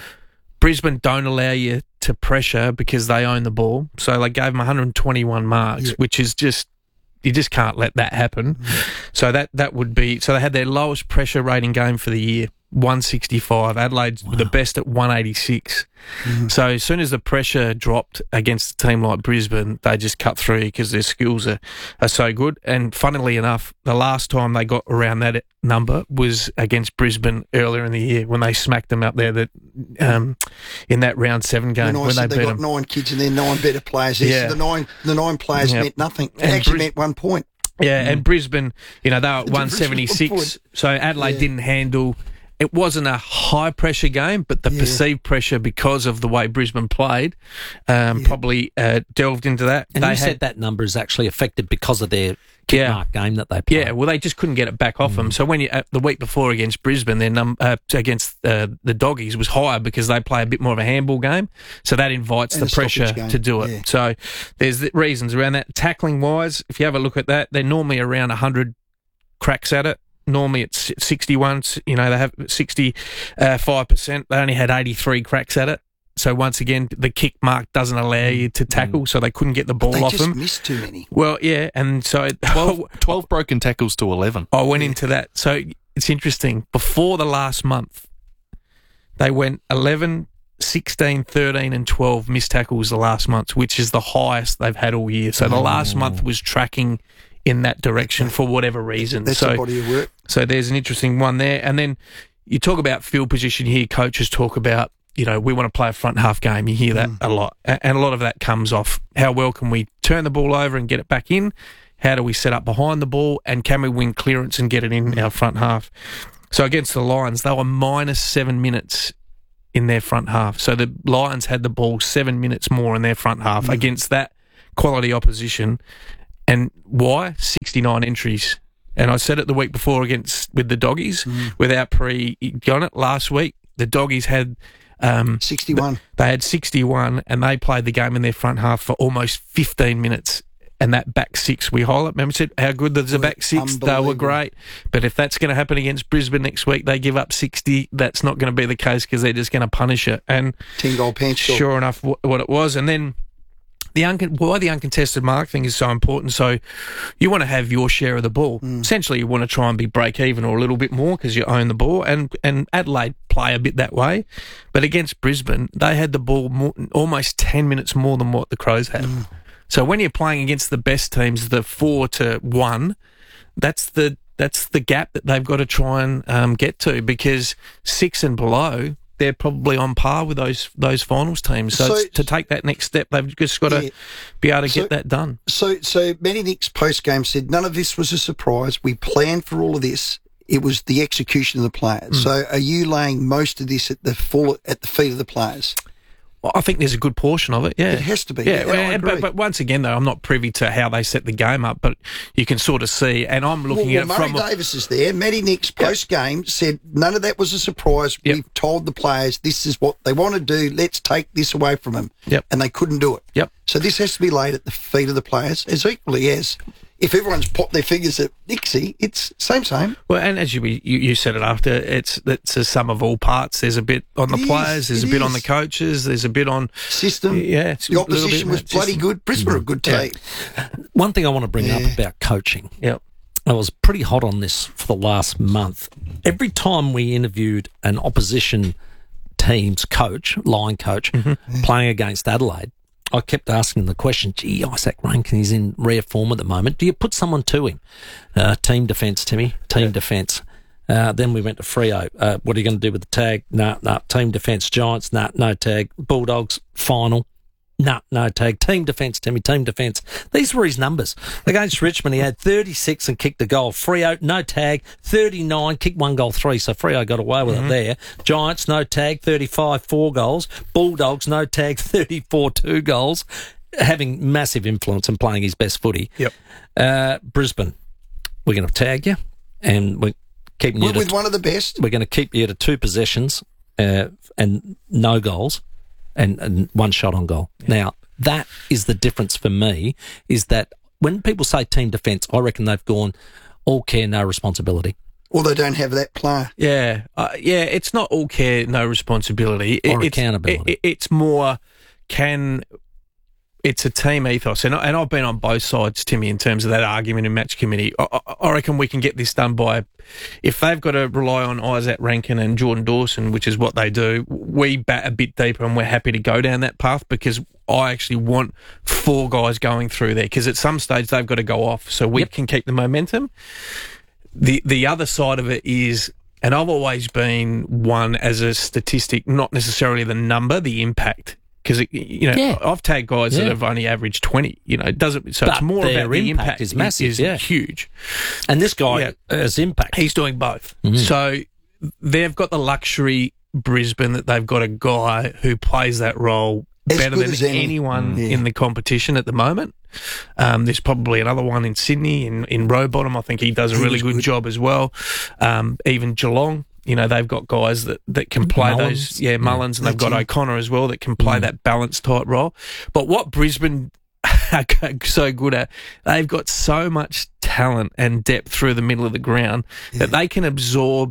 Brisbane don't allow you to pressure because they own the ball. So they gave them one hundred twenty-one marks, Yeah. which is just, you just can't let that happen. So that, that would be, so they had their lowest pressure rating game for the year, one sixty-five. Adelaide's the best at one eighty-six. So as soon as the pressure dropped against a team like Brisbane, they just cut through because their skills are, are so good. And funnily enough, the last time they got around that number was against Brisbane earlier in the year when they smacked them up there that um, in that round seven game When I when said they they beat got them. nine kids and then nine better players there. Yeah. So the nine, the nine players Yep. meant nothing. It And actually Bris- meant one point. Yeah, and Brisbane, you know, they were at The one difference was one seventy-six, point. so Adelaide Yeah. didn't handle. It wasn't a high pressure game, but the Yeah. perceived pressure because of the way Brisbane played um, probably uh, delved into that. And they you had, said that number is actually affected because of their kick Yeah. mark game that they play. Yeah, well, they just couldn't get it back off them. So when you uh, the week before against Brisbane, their num uh, against uh, the Doggies was higher because they play a bit more of a handball game. So that invites And the a stoppage pressure game, to do it. yeah. So there's the reasons around that. Tackling wise, if you have a look at that, they're normally around one hundred cracks at it. Normally it's sixty-one. You know, they have sixty-five percent. They only had eighty-three cracks at it. So once again, the kick mark doesn't allow you to tackle, so they couldn't get the ball they off just him. missed too many. Well, yeah, and so twelve, twelve broken tackles to eleven. I went into that. So it's interesting. Before the last month, they went eleven, sixteen, thirteen and twelve missed tackles the last month, which is the highest they've had all year. So the last month was tracking in that direction for whatever reason. That's so, a body of work. So there's an interesting one there. And then you talk about field position here. Coaches talk about, you know, we want to play a front half game. You hear that mm. a lot. And a lot of that comes off how well can we turn the ball over and get it back in? How do we set up behind the ball? And can we win clearance and get it in our front half? So against the Lions, they were minus seven minutes in their front half. So the Lions had the ball seven minutes more in their front half mm. against that quality opposition. And why? sixty-nine entries. And I said it the week before against with the Doggies, mm. without pre got it last week. The Doggies had um, sixty-one. They had sixty-one, and they played the game in their front half for almost fifteen minutes. And that back six we highlight. Remember, said how good there's a back six. They were great. But if that's going to happen against Brisbane next week, they give up sixty. That's not going to be the case because they're just going to punish it. And ten goal pants. Sure enough, what, what it was, and then. The un- why the uncontested mark thing is so important. So you want to have your share of the ball. Mm. Essentially, you want to try and be break even or a little bit more because you own the ball. And and Adelaide play a bit that way. But against Brisbane, they had the ball more, almost ten minutes more than what the Crows had. Mm. So when you're playing against the best teams, the four to one, that's the that's the gap that they've got to try and um, get to because six and below, they're probably on par with those those finals teams. So, so to take that next step, they've just got to yeah. be able to so, get that done. So, so Matty Nicks post-game said, none of this was a surprise. We planned for all of this. It was the execution of the players. Mm. So are you laying most of this at the full at the feet of the players? Well, I think there's a good portion of it, yeah. It has to be. Yeah, yeah well, but, but once again, though, I'm not privy to how they set the game up, but you can sort of see, and I'm looking well, at well, it from... Murray Davis is there. Matty Nicks, post-game, said none of that was a surprise. Yep. We've told the players this is what they want to do. Let's take this away from them. Yep. And they couldn't do it. Yep. So this has to be laid at the feet of the players as equally as... If everyone's popped their fingers at Nixie, it's same, same. Well, and as you you, you said it after, it's it's a sum of all parts. There's a bit on the it players, is, there's a bit is. on the coaches, there's a bit on... System. Yeah. The opposition was bloody system. good. Brisbane are a good team. Yeah. One thing I want to bring yeah. up about coaching. Yep. I was pretty hot on this for the last month. Every time we interviewed an opposition team's coach, line coach, mm-hmm. playing against Adelaide, I kept asking the question, gee, Isaac Rankine is in rare form at the moment. Do you put someone to him? Uh, team defence, Timmy. Team yeah. defence. Uh, then we went to Freo. Uh, what are you going to do with the tag? No, nah, no. Nah. Team defence. Giants, no, nah, no tag. Bulldogs, final. No, no tag. Team defence, Timmy. Team defence. These were his numbers. Against Richmond, he had thirty-six and kicked a goal. Freo, no tag. thirty-nine, kicked one goal, three. So Freo got away with mm-hmm. it there. Giants, no tag. thirty-five, four goals. Bulldogs, no tag. thirty-four, two goals. Having massive influence and playing his best footy. Yep. Uh, Brisbane, we're going to tag you, and we're keeping you we're to with one of the best. We're going to keep you to two possessions uh, and no goals. And, and one shot on goal. Yeah. Now, that is the difference for me, is that when people say team defence, I reckon they've gone all care, no responsibility. Or they don't have that player. Yeah. Uh, yeah, it's not all care, no responsibility. It, or it's, accountability. It, it's more can... It's a team ethos, and, and I've been on both sides, Timmy, in terms of that argument in match committee. I, I reckon we can get this done by, if they've got to rely on Isaac Rankine and Jordan Dawson, which is what they do, we bat a bit deeper and we're happy to go down that path because I actually want four guys going through there because at some stage they've got to go off so we yep. can keep the momentum. The The other side of it is, and I've always been one as a statistic, not necessarily the number, the impact. Because, you know, yeah. I've tagged guys yeah. that have only averaged twenty, you know, it doesn't, so but it's more about the impact, impact is massive, is yeah. huge. And this guy yeah. has impact. He's doing both. Mm-hmm. So they've got the luxury, Brisbane, that they've got a guy who plays that role as better than any. anyone mm. yeah. in the competition at the moment. Um, there's probably another one in Sydney, in, in Rowbottom. I think he does a really good, good job as well. Um, even Geelong. You know, they've got guys that, that can play Mullins. those, yeah, Mullins, yeah, and they've got it. O'Connor as well that can play mm. that balanced type role. But what Brisbane are so good at, they've got so much talent and depth through the middle of the ground yeah. that they can absorb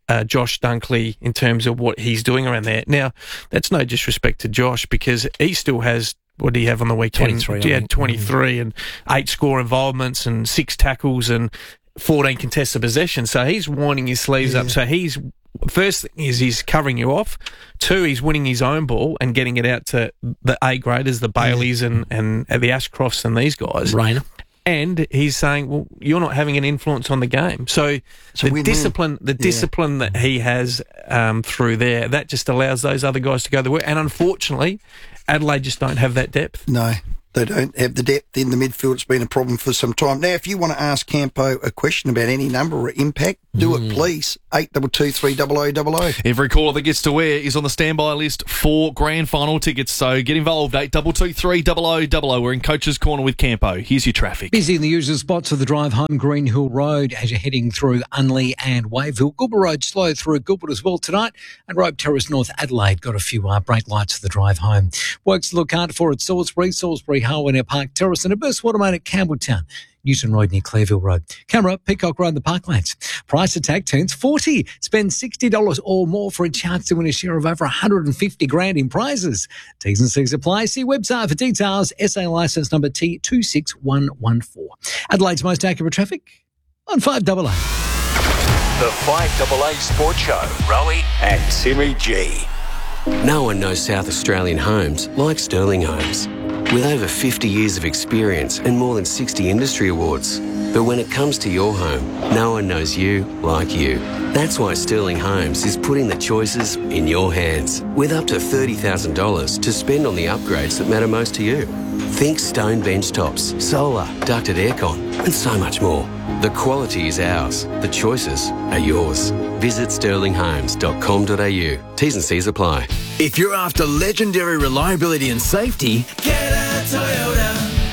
uh, Josh Dunkley in terms of what he's doing around there. Now, that's no disrespect to Josh because he still has, what did he have on the weekend? twenty-three. Yeah, twenty-three and eight score involvements and six tackles and fourteen contested possessions. So he's winding his sleeves Yeah. up. So he's, first thing is he's covering you off. Two, he's winning his own ball and getting it out to the A graders, the Baileys and, and the Ashcrofts and these guys. Rayner. And he's saying, well, you're not having an influence on the game. So, So the win-win. discipline, the Yeah. discipline that he has um, through there, that just allows those other guys to go the way. And unfortunately, Adelaide just don't have that depth. No, they don't have the depth in the midfield. It's been a problem for some time. Now, if you want to ask Campo a question about any number or impact, do Mm. it, please. eight two two three double oh double oh. Every caller that gets to wear is on the standby list for grand final tickets. So get involved. eight two two three double oh double oh. We're in Coach's Corner with Campo. Here's your traffic. Busy in the usual spots of the drive home, Green Hill Road as you're heading through Unley and Waveville. Goulburn Road slow through Goulburn as well tonight. And Rope Terrace North Adelaide got a few uh, brake lights for the drive home. Works to look out for at Salisbury, Salisbury Harwin Park Terrace and a burst water main at Campbelltown. Newton Road near Clairville Road. Camera, Peacock Road, the Parklands. Price Attack turns forty. Spend sixty dollars or more for a chance to win a share of over one hundred fifty grand in prizes. T's and C's apply. See website for details. S A licence number T two six one one four. Adelaide's most accurate traffic on five double A. The five double A Sports Show. Rowie and Timmy G. No one knows South Australian homes like Sterling Homes. With over fifty years of experience and more than sixty industry awards. But when it comes to your home, no one knows you like you. That's why Sterling Homes is putting the choices in your hands. With up to thirty thousand dollars to spend on the upgrades that matter most to you. Think stone bench tops, solar, ducted aircon, and so much more. The quality is ours. The choices are yours. Visit sterling homes dot com dot a u. T's and C's apply. If you're after legendary reliability and safety, get a Toyota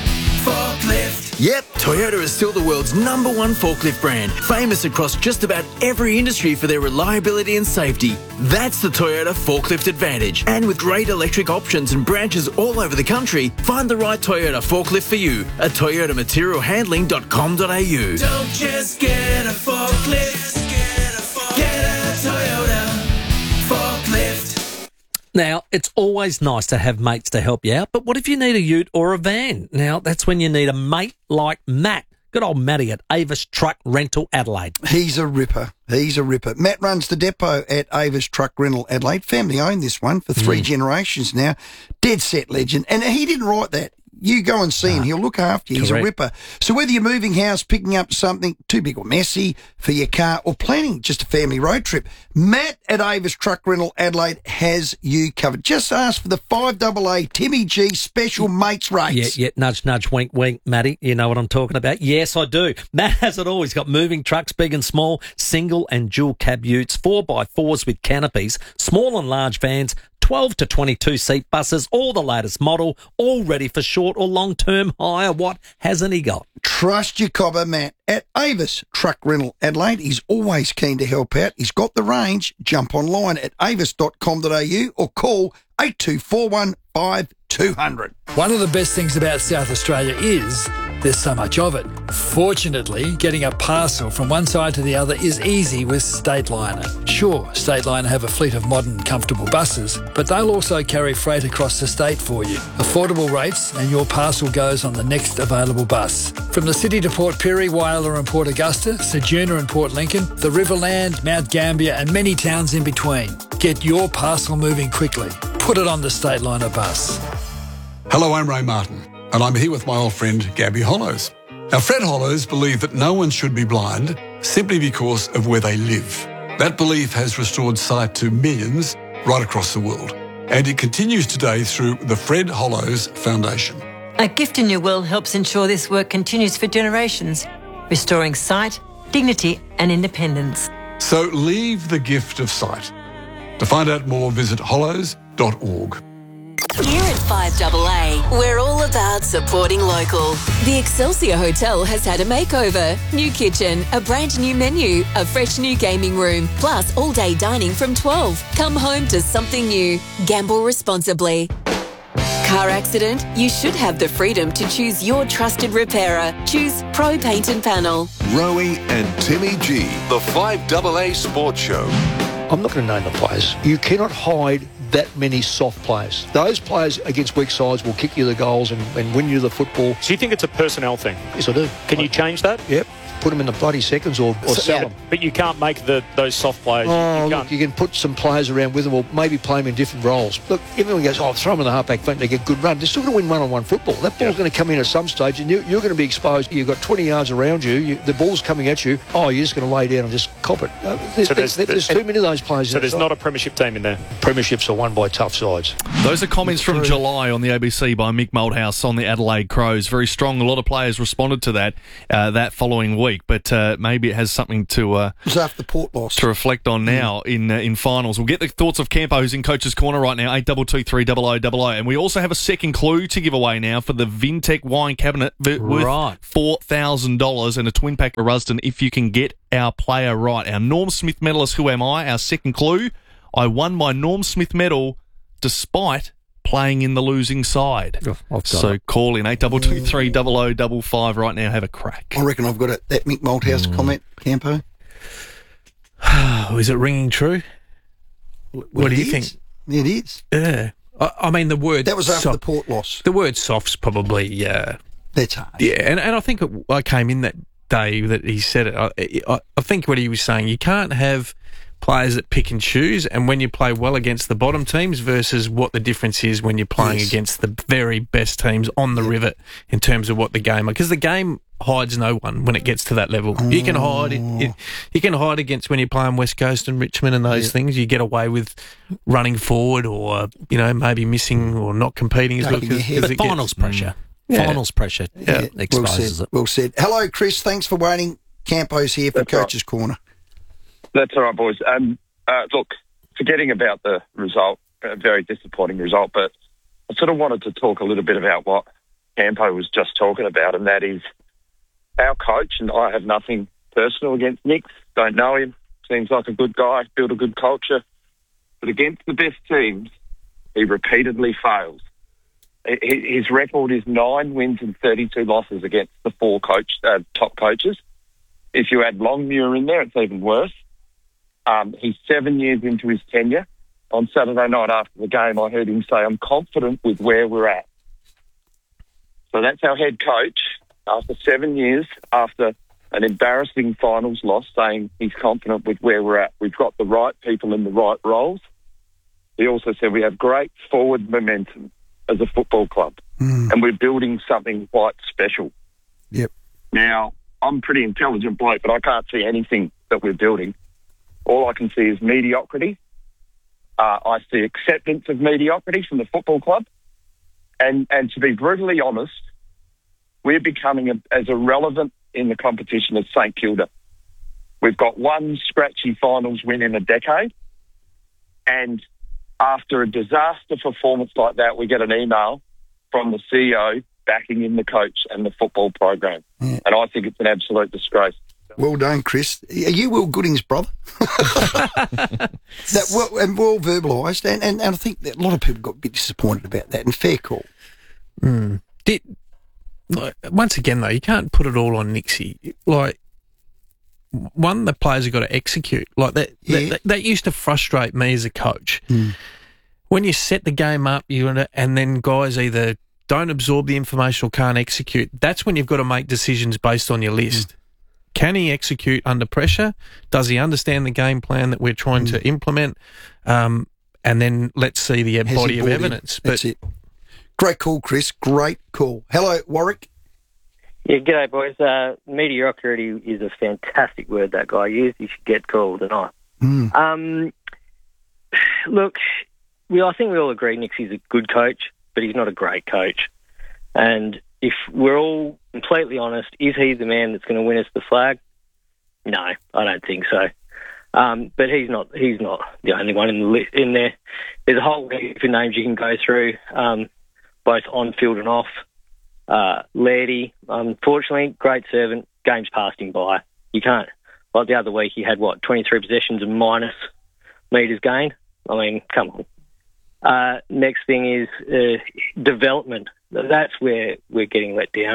forklift. Yep, Toyota is still the world's number one forklift brand, famous across just about every industry for their reliability and safety. That's the Toyota Forklift Advantage. And with great electric options and branches all over the country, find the right Toyota forklift for you at toyota material handling dot com dot a u. Don't just get a forklift, get a, forklift. Get a Toyota forklift. Now, it's always nice to have mates to help you out, but what if you need a ute or a van? Now, that's when you need a mate like Matt. Good old Matty at Avis Truck Rental Adelaide. He's a ripper. He's a ripper. Matt runs the depot at Avis Truck Rental Adelaide. Family owned this one for three mm. generations now. Dead set legend. And he didn't write that. You go and see him. He'll look after you. He's Correct. a ripper. So whether you're moving house, picking up something too big or messy for your car, or planning just a family road trip, Matt at Avis Truck Rental Adelaide has you covered. Just ask for the five double A Timmy G special mates rates. Yeah, yeah, nudge, nudge, wink, wink, Matty. You know what I'm talking about. Yes, I do. Matt has it all. He's got moving trucks, big and small, single and dual cab utes, four by fours with canopies, small and large vans, twelve to twenty-two seat buses, all the latest model, all ready for short or long-term hire. What hasn't he got? Trust your cobber, Matt, at Avis Truck Rental Adelaide. He's always keen to help out. He's got the range. Jump online at avis dot com dot a u or call eight two four one five two zero zero. One of the best things about South Australia is there's so much of it. Fortunately, getting a parcel from one side to the other is easy with Stateliner. Sure, Stateliner have a fleet of modern, comfortable buses, but they'll also carry freight across the state for you. Affordable rates, and your parcel goes on the next available bus. From the city to Port Pirie, Whyalla and Port Augusta, Sejourner and Port Lincoln, the Riverland, Mount Gambier and many towns in between. Get your parcel moving quickly. Put it on the Stateliner bus. Hello, I'm Ray Martin, and I'm here with my old friend Gabby Hollows. Now, Fred Hollows believed that no one should be blind simply because of where they live. That belief has restored sight to millions right across the world, and it continues today through the Fred Hollows Foundation. A Gift in Your Will helps ensure this work continues for generations, restoring sight, dignity and independence. So leave the gift of sight. To find out more, visit hollows dot org. Here at five double A, we're all about supporting local. The Excelsior Hotel has had a makeover. New kitchen, a brand new menu, a fresh new gaming room, plus all-day dining from twelve. Come home to something new. Gamble responsibly. Car accident? You should have the freedom to choose your trusted repairer. Choose Pro Paint and Panel. Rowie and Timmy G, the five double A Sports Show. I'm not going to name the players. You cannot hide that many soft players. Those players against weak sides will kick you the goals and, and win you the football. So you think it's a personnel thing? Yes, I do. Can you change that? Yep. Put them in the bloody seconds or, or So- sell yeah, them. But you can't make the those soft players. You- Oh, you look, can't. you can put some players around with them or maybe play them in different roles. Look, everyone goes, oh, throw them in the halfback flank, they get good run. They're still going to win one-on-one football. That ball's going to come in at some stage and you, you're going to be exposed. You've got twenty yards around you, you the ball's coming at you. Oh, you're just going to lay down and just cop it. Uh, there's, So there's, there's- there's too many of those players. So there's outside. not a premiership team in there. Premierships are won by tough sides. Those are comments from July on the A B C by Mick Malthouse on the Adelaide Crows. Very strong. A lot of players responded to that uh, that following week, but uh, maybe it has something to uh, It was after the Port loss. to reflect on now in uh, in finals. We'll get the thoughts of Campo, who's in Coach's Corner right now, eight two two three double oh double oh. And we also have a second clue to give away now for the Vintech wine cabinet v- worth Right. four thousand dollars and a twin pack of Rusden if you can get our player right. Our Norm Smith medalist, Who Am I? Our second clue, I won my Norm Smith medal despite playing in the losing side. Oh, I've got So it. call in eight two two three double oh double five right now. Have a crack. I reckon I've got it. That Mick Malthouse Mm. comment, Campo. Oh, is it ringing true? Well, what do it you is. think? It is. Yeah. I, I mean, the word That was after soft- the Port loss. The word soft's probably, uh, That's hard. yeah, and, and I think it, I came in that day that he said it. I, I, I think what he was saying, you can't have players that pick and choose, and when you play well against the bottom teams versus what the difference is when you're playing Yes. against the very best teams on the rivet in terms of what the game, because the game hides no one when it gets to that level. You can hide it, it, you can hide against when you're playing West Coast and Richmond and those Yeah. things. You get away with running forward or, you know, maybe missing or not competing as well. Ducking your 'cause- head. 'cause But it gets- finals pressure. Yeah. Finals pressure Yeah. Well exposes said. it. Well said. Hello, Chris. Thanks for waiting. Campo's here for That's right. Coach's Corner. That's all right, boys. Um, uh, look, forgetting about the result, a very disappointing result, but I sort of wanted to talk a little bit about what Campo was just talking about, and that is our coach, and I have nothing personal against Nick, don't know him, seems like a good guy, built a good culture, but against the best teams, he repeatedly fails. Hi- His record is nine wins and thirty-two losses against the four coach uh, top coaches. If you add Longmuir in there, it's even worse. Um, he's seven years into his tenure. On Saturday night after the game, I heard him say, I'm confident with where we're at. So that's our head coach, after seven years, after an embarrassing finals loss, saying he's confident with where we're at. We've got the right people in the right roles. He also said we have great forward momentum as a football club, Mm. and we're building something quite special. Yep. Now, I'm a pretty intelligent bloke, but I can't see anything that we're building. All I can see is mediocrity. Uh, I see acceptance of mediocrity from the football club. And, and to be brutally honest, we're becoming a, as irrelevant in the competition as St Kilda. We've got one scratchy finals win in a decade. And after a disaster performance like that, we get an email from the C E O backing in the coach and the football program. Yeah. And I think it's an absolute disgrace. Well done, Chris. Are you Will Gooding's brother? that well, and well verbalised, and, and, and I think that a lot of people got a bit disappointed about that, and fair call. Mm. Did, like, once again, though, you can't put it all on Nixie. Like, one, the players have got to execute. Like that, Yeah. that, that used to frustrate me as a coach. Mm. When you set the game up, you and then guys either don't absorb the information or can't execute. That's when you've got to make decisions based on your list. Mm. Can he execute under pressure? Does he understand the game plan that we're trying mm. to implement? Um, and then let's see the Has body he of bought evidence. in? That's it. Great call, Chris. Great call. Hello, Warwick. Yeah, g'day, boys. Uh, mediocrity is a fantastic word that guy used. He should get called, and I. Mm. Um, look, we I think we all agree Nixie's a good coach, but he's not a great coach. And if we're all completely honest, is he the man that's going to win us the flag? No, I don't think so. Um, but he's not. He's not the only one in the li- in there. There's a whole heap of names you can go through, um, both on field and off. Uh, Lairdy, unfortunately, great servant. Game's passed him by. You can't. Like the other week, he had what twenty-three possessions and minus metres gained. I mean, come on. Uh, next thing is uh, development. That's where we're getting let down.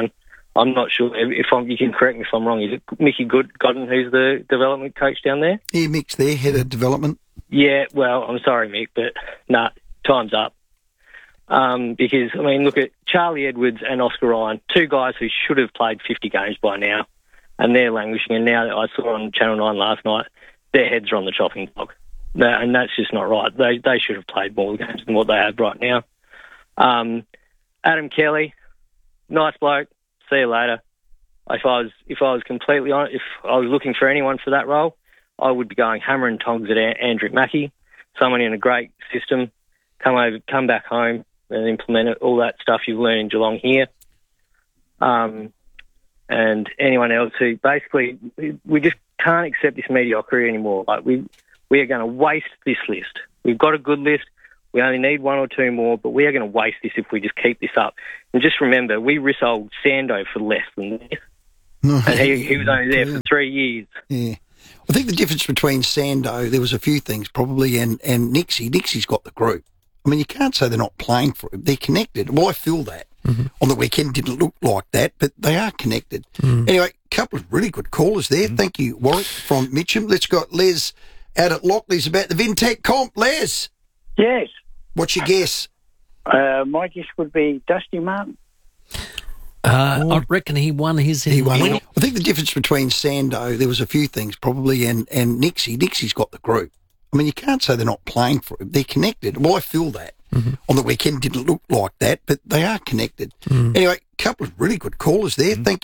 I'm not sure if I'm, you can correct me if I'm wrong. Is it Mickey Good- Godden who's the development coach down there? Yeah, Mick's there, head of development. Yeah, well, I'm sorry, Mick, but nah, time's up. Um, because, I mean, look at Charlie Edwards and Oscar Ryan, two guys who should have played fifty games by now, and they're languishing. And now I saw on Channel nine last night, their heads are on the chopping block. That, and that's just not right. They they should have played more games than what they have right now. Um, Adam Kelly, nice bloke. See you later. If I was if I was completely honest, if I was looking for anyone for that role, I would be going hammer and tongs at a- Andrew Mackie, someone in a great system. Come over, come back home and implement it, all that stuff you've learned in Geelong here. Um, and anyone else who basically we, we just can't accept this mediocrity anymore. Like we we are going to waste this list. We've got a good list. We only need one or two more, but we are going to waste this if we just keep this up. And just remember, we resold Sando for less than this. No. And he, he was only there for three years. Yeah. I think the difference between Sando, there was a few things probably, and, and Nixie, Nixie's got the group. I mean, you can't say they're not playing for him. They're connected. Well, I feel that. Mm-hmm. On the weekend didn't look like that, but they are connected. Mm. Anyway, a couple of really good callers there. Mm. Thank you, Warwick from Mitcham. Let's go Les out at Lockley's about the Vintech comp. Les? Yes. What's your guess? Uh, my guess would be Dusty Martin. Uh, I reckon he won his. He won. I think the difference between Sando, there was a few things probably, and, and Nixie, Nixie's got the group. I mean, you can't say they're not playing for him. They're connected. Well, I feel that. Mm-hmm. On the weekend didn't look like that, but they are connected. Mm. Anyway, a couple of really good callers there. Mm. Thank